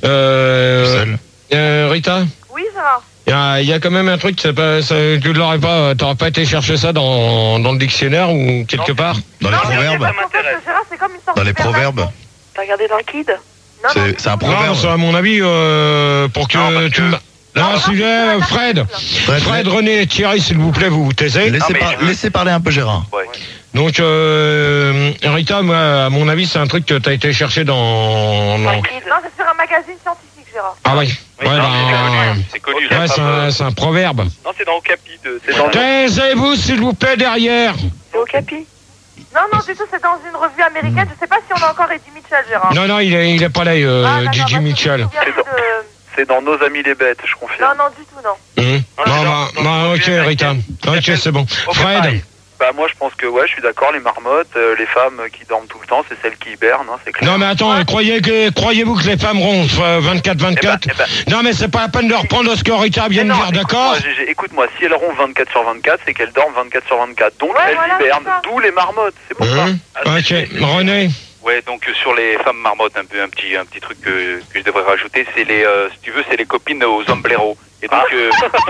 Euh, Seul. euh, Rita, Oui, Gérard. il y a, il y a quand même un truc, c'est pas, ça, tu l'aurais pas, t'aurais pas été chercher ça dans, dans le dictionnaire ou quelque Non. part? Dans les Non, mais proverbes. en fait, Gérard, c'est comme une sorte Dans les d'hibernation. proverbes. T'as regardé dans le Kid? Non, non, C'est c'est un Non, proverbe. c'est à mon avis, euh, pour que Non, parce tu que- me... Non, sujet, euh, Fred. Fred, Fred, René et Thierry, s'il vous plaît, vous vous taisez. Laissez, mais par- je veux- laissez parler un peu Gérard. Ouais. Donc, euh, Rita, moi, à mon avis, c'est un truc que t'as été chercher dans... dans- Non, c'est sur un magazine scientifique, Gérard. Ah oui. Oui, Ouais, non, bah, mais c'est connu. C'est connu. la ouais, c'est femme, un, euh, c'est un proverbe. Non, c'est dans Okapi. de- C'est dans... Taisez-vous, s'il vous plaît, derrière. C'est au Capi? Non, non, du tout, c'est dans une revue américaine. Je sais pas si on a encore Eddie Mitchell, Gérard. Non, non, il est, il est pas là, euh, Ah, d'accord, Gigi parce que Mitchell. je me souviens C'est plus de- C'est dans Nos Amis les Bêtes, je confirme. Non, non, du tout, non. Hum. Ah, Non, c'est bah, dans- bah, dans- ok, dans- Rita. Ok, c'est bon. Ok, Fred. pareil. Bah moi je pense que ouais, je suis d'accord, les marmottes, euh, les femmes qui dorment tout le temps, c'est celles qui hibernent, hein, c'est clair. Non, mais attends, croyez que, croyez-vous que les femmes ronflent euh, vingt-quatre vingt-quatre? Eh ben, eh Non, mais c'est pas la peine de reprendre ce que Rita vient de non, dire, d'accord? écoute-moi, Gégé, écoute-moi, si elles ronflent vingt-quatre sur vingt-quatre, c'est qu'elles dorment vingt-quatre sur vingt-quatre. Donc Ouais, elles voilà, hibernent, c'est ça. d'où les marmottes, c'est pour Hum. ça. Ah, Ok, René. Ouais, donc euh, sur les femmes marmottes, un peu un petit un petit truc que, que je devrais rajouter, c'est les euh, si tu veux, c'est les copines aux ombleros. Et donc euh,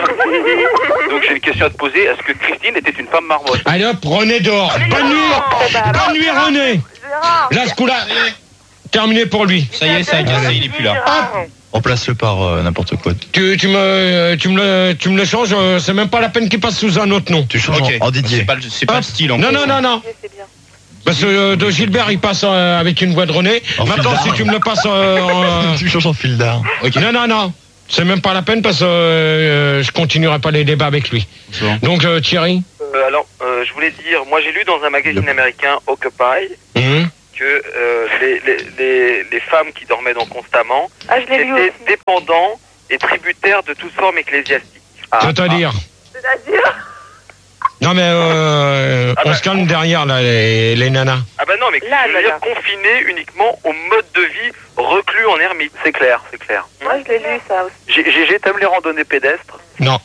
donc j'ai une question à te poser, est-ce que Christine était une femme marmotte? Allez hop, René dehors. Bonne nuit. Bonne nuit, René. Gérard. Là, ce coup-là, terminé pour lui. Ça y est, ça a glacé, il est plus là. Hop. Remplace-le par euh, n'importe quoi. Tu, tu, me, tu, me le, tu me le changes, euh, c'est même pas la peine qu'il passe sous un autre nom. Tu changes Ok. en, en Didier. C'est pas, le- c'est pas Hop. le style en Non, fait. non, non, non. C'est bien. Parce que euh, de Gilbert, il passe euh, avec une voix de René. En Maintenant, fil si d'art. tu me le passes... euh, en, euh, Tu changes en fil d'art. Non, non, non. C'est même pas la peine parce que euh, je continuerai pas les débats avec lui. Donc euh, Thierry. Euh, alors, euh, je voulais dire, moi j'ai lu dans un magazine américain, Occupy, Mmh. que euh, les, les, les, les femmes qui dormaient donc constamment Ah, je l'ai lu étaient aussi. dépendants et tributaires de toute forme ecclésiastiques. Ah, C'est-à-dire. C'est-à-dire Non mais euh, Ah on bah, se calme derrière là, les, les nanas. Ah bah non, mais Là, je veux là, dire là. confinés uniquement au mode de vie reclus en ermite. C'est clair, c'est clair. Moi, je l'ai lu, ça aussi. G G, t'aimes les randonnées pédestres? Non.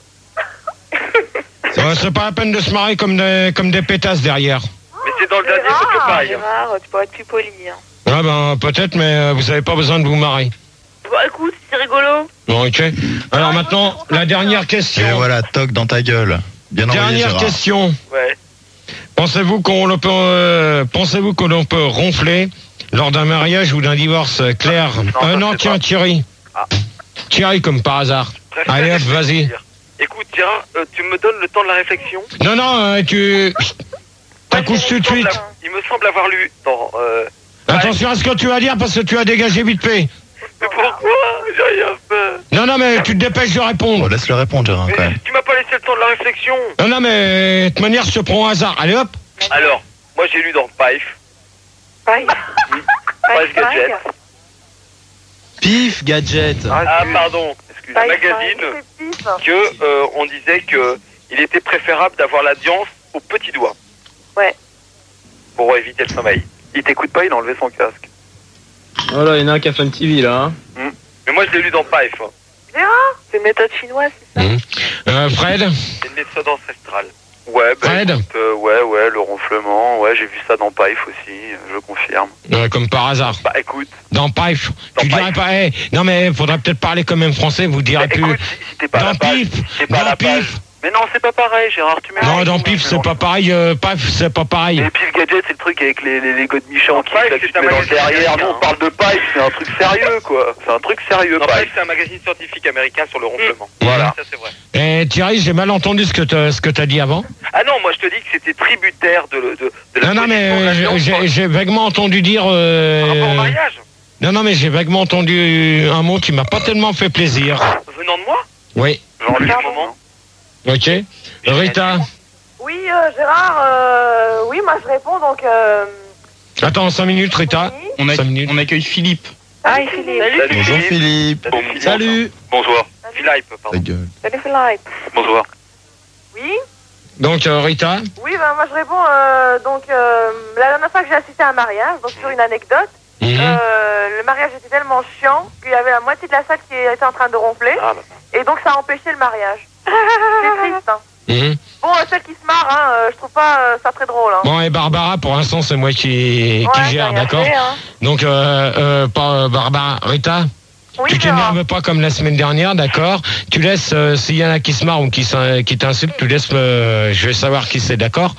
Ouais, c'est pas la peine de se marrer comme des, comme des pétasses derrière. Mais c'est dans le dernier Ah, Occupy. Gérard, tu pourrais être plus poli. Hein. Ah ben peut-être, mais euh, vous avez pas besoin de vous marrer. Bon, écoute, c'est rigolo. Bon, ok. Alors maintenant, la dernière Et question. voilà, toc dans ta gueule. Bien envoyé, Dernière Gérard. question. Ouais. Pensez-vous qu'on le peut, euh, pensez-vous que l'on peut ronfler lors d'un mariage ou d'un divorce, Claire? Non, Euh, ça, non, c'est tiens, pas. Thierry. Ah. Thierry, comme par hasard. Bref, Allez hop, je vais te vas-y. dire. Écoute, Gérard, euh, tu me donnes le temps de la réflexion? Non, non, euh, tu t'accouches tout de Il me semble suite. avoir- Il me semble avoir lu dans... Euh... Attention à ce que tu vas dire parce que tu as dégagé vite fait. Mais pourquoi? J'ai rien fait. Non, non, mais tu te dépêches de Bon, répondre. laisse-le répondre, Gérard, quand Mais même. tu m'as pas laissé le temps de la réflexion. Non, non, mais de toute manière, je te prends au hasard. Allez hop. Alors, moi j'ai lu dans Pif, Pareil. Pif Gadget. Pif, gadget. Ah, pardon, excuse, un Pif, magazine C'est pif. que euh, on disait que il était préférable d'avoir l'audience au petit doigt. Ouais. Pour éviter le sommeil. Il t'écoute pas, il a enlevé son casque. Voilà, il y en a un qui a Fun T V là. Hein. Mais moi je l'ai lu dans Pif. Gérard C'est une méthode chinoise, c'est ça? Mmh. Euh, Fred. C'est une méthode ancestrale. Ouais, bah, Fred. écoute, euh, ouais, ouais, le ronflement, ouais, j'ai vu ça dans Pif aussi, je confirme. Euh, comme par hasard. Bah écoute, Dans Pif. Dans Tu dirais Pif. pas. Eh, non, mais faudrait peut-être parler comme même français. Vous direz bah, plus. écoute, si, si t'es pas à Dans la page, Pif. t'es pas à Dans la page. Pif. Mais non, c'est pas pareil, Gérard, tu mélanges. Non, dans Pif, c'est pas pareil. Euh, Pif, c'est pas pareil. Et puis le gadget, c'est le truc avec les, les Lego de Michon qui Pif, là, c'est qui te un met dans le magazine derrière. Nous, américain, on parle de Pif, c'est un truc sérieux, quoi. C'est un truc sérieux, Non, Pif. Pif, c'est un magazine scientifique américain sur le ronflement. Voilà. Ça, c'est vrai. Et Thierry, j'ai mal entendu ce que t'as, ce que t'as dit avant. Ah non, moi je te dis que c'était tributaire de, le- de, de la Non, non, mais position de euh, l'avion j'ai- par- j'ai j'ai vaguement entendu dire. euh, par rapport au mariage. Non, non, mais j'ai vaguement entendu un mot qui m'a pas tellement fait plaisir. Venant de moi, Oui. genre le Pardon. moment. Ok. Rita. Oui, euh, Gérard, euh, oui, moi je réponds donc. Euh, Attends, cinq minutes, Rita. oui. On, a- Cinq minutes. on accueille Philippe. Ah, il Philippe. Salut Bonjour, Philippe. Salut Philippe. Salut. Bonsoir. Philippe, Ta pardon. gueule. Salut Philippe. Bonsoir. Oui, Donc, euh, Rita. oui, ben, moi je réponds. Euh, donc, euh, la dernière fois que j'ai assisté à un mariage, donc sur une anecdote, Mhm. euh, le mariage était tellement chiant qu'il y avait la moitié de la salle qui était en train de ronfler, Ah, bah. et donc ça a empêché le mariage. C'est triste, hein. Mhm. Bon, euh, celle qui se marre, hein, euh, je trouve pas euh, ça très drôle, hein. Bon, et Barbara, pour l'instant, c'est moi qui, qui Ouais, gère, t'as rien d'accord fait, hein. Donc, euh, euh, pas, euh, Barbara. Rita, Oui, tu Gérard. t'énerves pas comme la semaine dernière, d'accord? Tu laisses, euh, s'il y en a qui se marrent ou qui, s'in- qui t'insultent, tu laisses me. Je vais savoir qui c'est, d'accord?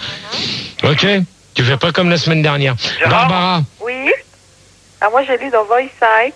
Ok? Tu fais pas comme la semaine dernière. Gérard Barbara. Oui. Ah, moi j'ai lu dans Voice Eye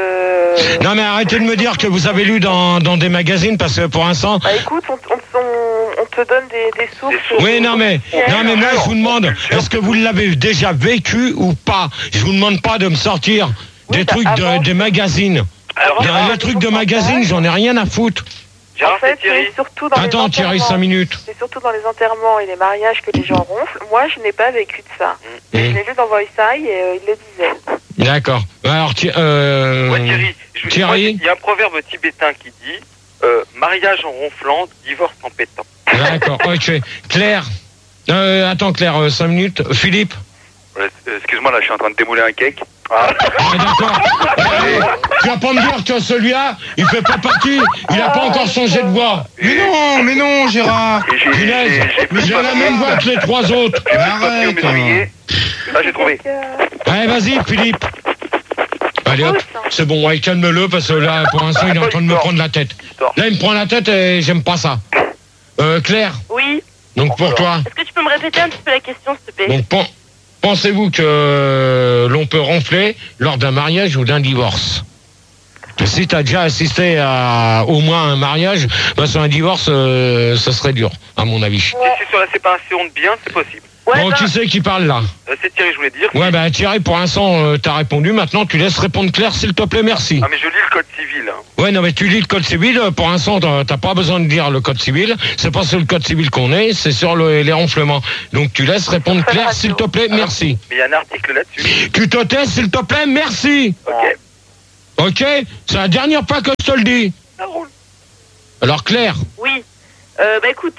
que. Non, mais arrêtez de me dire que vous avez lu dans, dans des magazines parce que pour l'instant. Bah écoute, on, on, on, on te donne des, des sources. Oui, non, mais, non, mais moi, je vous demande, est-ce que vous l'avez déjà vécu ou pas? Je vous demande pas de me sortir des Oui, trucs bah, de, avant, des magazines. Alors, Des, Gérard, les trucs de magazines, j'en ai rien à foutre. Gérard, En fait, c'est Thierry. c'est surtout dans Attends, les Thierry, enterrements. cinq minutes. C'est surtout dans les enterrements et les mariages que les gens ronflent. Moi, je n'ai pas vécu de ça. Mmh. Je l'ai lu dans Voice Eye et euh, il le disait. D'accord. Alors, Thi- euh, Ouais, Thierry, je- Thierry moi, il y a un proverbe tibétain qui dit euh, mariage en ronflant, divorce en pétant. D'accord, ok. Claire. Euh, attends, Claire, euh, cinq minutes. Philippe. Ouais, euh, excuse-moi, là, je suis en train de démouler un cake. Ah, d'accord. Allez, tu vas pas me dire que celui-là, il fait pas partie, il a pas encore changé de voix. Mais non, mais non, Gérard. Et j'ai- Punaise, j'ai- j'ai mais plus j'ai de la papier. même voix que les trois autres. J'ai plus de papier au Arrête, métrier. Ah, j'ai trouvé. Allez, vas-y, Philippe. Allez, hop. C'est bon, ouais, calme-le, parce que là, pour l'instant, il est en train de me prendre la tête. Là, il me prend la tête et j'aime pas ça. Euh, Claire, Oui. donc pour toi, Est-ce que tu peux me répéter un petit peu la question, s'il te plaît? donc pen- pensez-vous que l'on peut ronfler lors d'un mariage ou d'un divorce? Si tu as déjà assisté à au moins un mariage, bah, sur un divorce, euh, ça serait dur, à mon avis. Si c'est sur la séparation de biens, c'est possible. Ouais, Bon, bah- qui c'est qui parle là? Euh, C'est Thierry, je voulais dire. Ouais, bah Thierry, pour l'instant, euh, t'as répondu. Maintenant, tu laisses répondre Claire, s'il te plaît, merci. Ah, mais je lis le code civil. Hein. Ouais, non, mais tu lis le code civil. euh, Pour l'instant, t'as t'as pas besoin de lire le code civil. C'est pas sur le code civil qu'on est, c'est sur le- les ronflements. Donc, tu laisses répondre Claire, s'il te plaît, merci. Mais il y a un article là-dessus. Tu te tais, s'il te plaît, merci. Ok. Ok? C'est la dernière fois que je te le dis. Ça roule. Alors, Claire. Oui. Euh, bah écoute,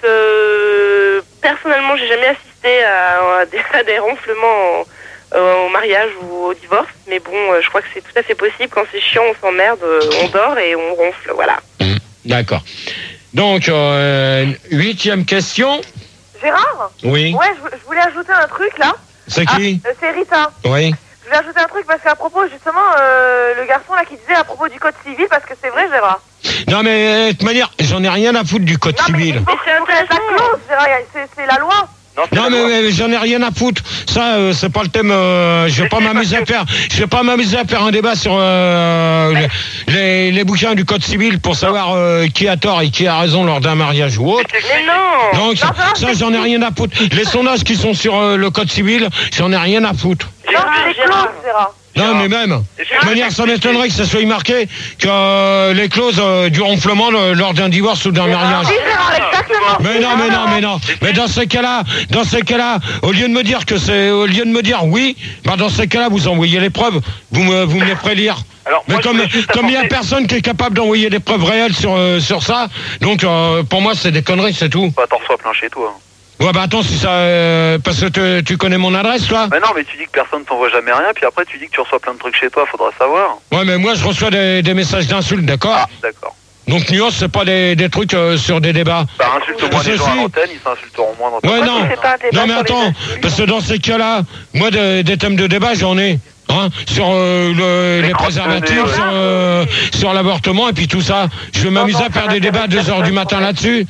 euh, personnellement, j'ai jamais assisté à, à des, à des ronflements au, euh, au mariage ou au divorce, mais bon, euh, je crois que c'est tout à fait possible. Quand c'est chiant, on s'emmerde, euh, on dort et on ronfle, voilà. Mmh, d'accord. Donc, euh, huitième question. Gérard? Oui. Ouais, je, je voulais ajouter un truc là. C'est qui? Ah, euh, c'est Rita. Oui. Je voulais ajouter un truc parce qu'à propos, justement, euh, le garçon là qui disait à propos du code civil, parce que c'est vrai, Gérard. Non, mais de toute manière, j'en ai rien à foutre du code civil. Mais c'est intéressant. La clause, Gérard, c'est c'est la loi. Non, mais, mais j'en ai rien à foutre. Ça, euh, c'est pas le thème. Euh, je vais pas m'amuser à faire. Je vais pas m'amuser à faire un débat sur euh, les, les, les bouquins du code civil pour savoir euh, qui a tort et qui a raison lors d'un mariage ou autre. Mais non. Donc ça, ça, j'en ai rien à foutre. Les sondages qui sont sur euh, le code civil, j'en ai rien à foutre. Non, c'est les clauses, Gérard. Non, mais même. De toute manière, ça m'étonnerait que ça soit marqué que euh, les clauses euh, du ronflement le- lors d'un divorce ou d'un mariage. Oui, Gérard, exactement. Mais non, mais non, mais non. Mais dans ces cas-là, dans ces cas-là, au lieu de me dire que c'est, au lieu de me dire oui, bah dans ces cas-là, vous envoyez les preuves, vous me, vous me les ferez lire. Alors, Mais moi, je comme, voulais juste comme il y a apporter- personne qui est capable d'envoyer des preuves réelles sur, euh, sur ça, donc euh, pour moi c'est des conneries, c'est tout. Bah, t'en reçois plein chez toi. hein. Ouais, bah attends, si ça, euh, parce que te- tu connais mon adresse, toi. Mais non, mais tu dis que personne t'envoie jamais rien, puis après tu dis que tu reçois plein de trucs chez toi, faudra savoir. Ouais, mais moi je reçois des, des messages d'insultes, d'accord. Ah, d'accord. Donc nuance, c'est pas des, des trucs euh, sur des débats. Bah, insulte moins Parce les que gens à si- l'antenne, ils s'insulteront moins dans ta Ouais, presse. non. C'est pas un débat Non, mais sur les attends, insultes. parce que dans ces cas-là, moi, des, des thèmes de débat, j'en ai. Hein, sur euh, le- les Les préservatifs, crottes de nez, sur, euh, sur l'avortement et puis tout ça. Je vais m'amuser à faire des débats à deux heures du matin là-dessus.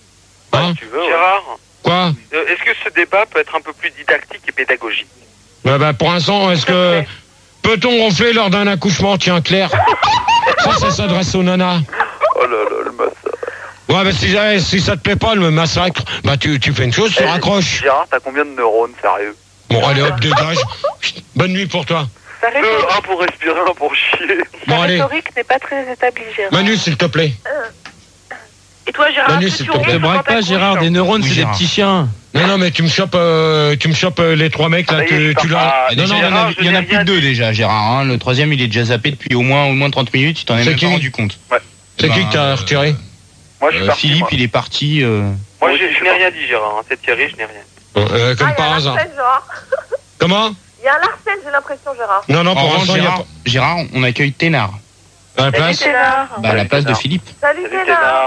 Hein, Tu veux, ouais. Gérard, quoi euh, est-ce que ce débat peut être un peu plus didactique et pédagogique? bah, bah, pour l'instant, est-ce que peut-on ronfler lors d'un accouchement? Tiens, Claire. Ça, ça s'adresse aux nanas. Oh là là, le massacre. Ouais, bah si, eh, si ça te plaît pas, le massacre, bah tu, tu fais une chose, tu Eh, raccroches. Gérard, t'as combien de neurones, sérieux? Bon, allez, hop, dégage. Bonne nuit pour toi. Ta Deux, rhétorique, un pour respirer, un pour chier. Bon, ta allez. rhétorique n'est pas très établie, Gérard. Manu, s'il te plaît. Et toi, Gérard, Manu, est-ce que s'il tu te plaît. ronfles Te braque quand pas, t'accouches Gérard, des neurones, Oui, c'est des Gérard. petits chiens. Non, non, mais tu me chopes, euh, tu me chopes euh, les trois mecs là, Ah, ça y est, tu, je tu pars l'as. pas. Ah, Non, déjà, non, il y en a- Gérard, il y en a je plus n'ai que deux déjà, Gérard. hein. Le troisième, il est déjà zappé depuis au moins, au moins trente minutes. Tu t'en es C'est même qui pas rendu compte. c'est qui Bah, que t'as retiré? Moi, je suis Euh, parti. Philippe, moi, il est parti. euh, Moi, j'ai- je n'ai rien dit, Gérard. hein. C'est Thierry, je n'ai rien. Euh, Comme Ah, il y a par un hasard. Larcène, Gérard. Comment? Il y a un Larcène, j'ai l'impression, Gérard. Non, non, En pour revanche, l'instant, il y a Gérard, Gérard, on accueille Ténard. pas. À la Salut, place. Ténard. Bah, à la Salut, place de Ténard. Philippe. Salut, Salut, Ténard. Ténard.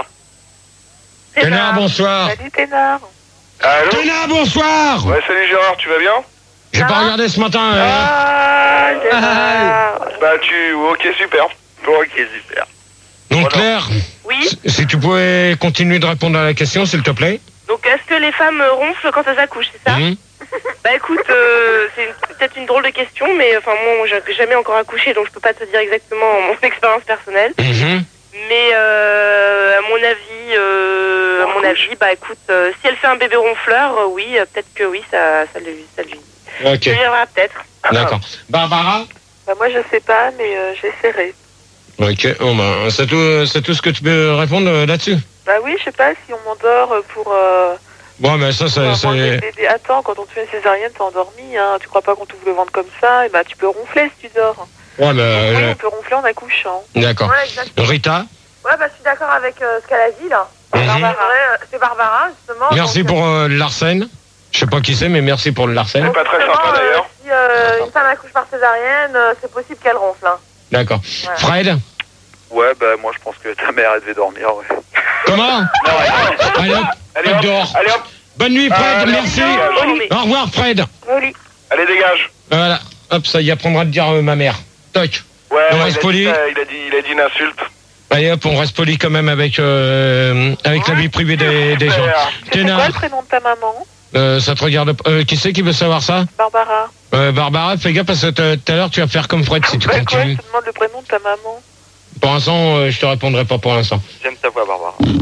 Ténard, bonsoir. Salut, Ténard. Allô? Ténard, bonsoir. Ouais, salut Gérard, tu vas bien? J'ai pas regardé ce matin. euh. Ah, Gérard. Bah, tu. Ok, super. Ok, super. Donc, Voilà. Claire, Oui. si- si tu pouvais continuer de répondre à la question, s'il te plaît. Donc, est-ce que les femmes euh, ronflent quand elles accouchent, c'est ça? Mhm. Bah écoute, euh, c'est une- peut-être une drôle de question, mais enfin moi, j'ai jamais encore accouché, donc je peux pas te dire exactement mon expérience personnelle. Mhm. Mais euh, à mon avis, euh, à mon avis, bah écoute, euh, si elle fait un bébé ronfleur, euh, oui, euh, peut-être que oui, ça, ça lui, ça lui, Ok, ça lui viendra peut-être. d'accord. Barbara? Bah, moi, je sais pas, mais euh, j'essaierai. Ok, bon, ben, c'est tout, c'est tout ce que tu peux répondre euh, là-dessus. Bah oui, je sais pas si on m'endort euh, pour. Euh, Bon, mais ça, pour c'est. avoir des c'est- bébés. Attends, quand on te fait une césarienne, t'es endormi, hein. Tu crois pas qu'on t'ouvre le ventre comme ça? Et bah, tu peux ronfler si tu dors. Ouais, mais. Oui, euh, on peut ronfler en accouchant. D'accord. Ouais, exactement. Rita? Ouais, bah je suis d'accord avec euh, ce qu'elle a dit là. Mhm. Barbara, ouais, euh, c'est Barbara, justement. Merci donc, pour euh, le Larsen. Je sais pas qui c'est, mais merci pour le Larsen. donc, pas très justement, sympa, d'ailleurs. euh, si euh, une femme accouche par césarienne, euh, c'est possible qu'elle ronfle. Hein. D'accord. Ouais. Fred? Ouais, bah, moi, je pense que ta mère, elle devait dormir, ouais. Comment? Non, ouais. Allez hop, Allez, Fred hop. dehors. Allez, hop. Bonne nuit, Fred, Allez, merci. Non, mais- Au revoir, Fred. Joli. Allez, dégage. Voilà, hop, ça y apprendra de dire euh, ma mère. Toc. Ouais, On ouais, reste il, a poli. dit, ça, il, a dit, il a dit une insulte. Allez hop, on reste poli quand même avec, euh, avec la vie privée des, des gens. Super. C'est quoi Ténard, le prénom de ta maman? euh, ça te regarde. Euh, qui c'est qui veut savoir ça? Barbara. euh, Barbara, fais gaffe parce que t- tout à l'heure tu vas faire comme Fred si tu Bah, quoi, continues. je te demande le prénom de ta maman. Pour l'instant, euh, je te répondrai pas pour l'instant. J'aime ta voix, Barbara.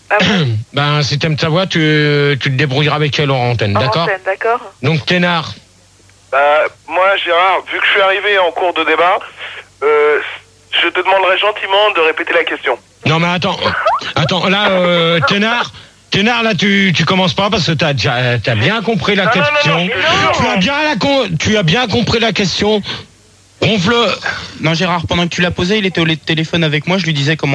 Ben, si t'aimes ta voix, tu, tu te débrouilleras avec elle en antenne, En d'accord? antenne, d'accord. Donc, Ténard. Bah, moi, Gérard, vu que je suis arrivé en cours de débat, euh, je te demanderai gentiment de répéter la question. Non, mais attends. Attends, là, euh, Ténard. Ténard, là, tu, tu commences pas parce que t'as déjà, t'as bien compris la Non, non, question. non, non, je te tu as bien la con- tu as bien compris la question. Ronfle. Non, Gérard, pendant que tu l'as posé, il était au téléphone avec moi, je lui disais comment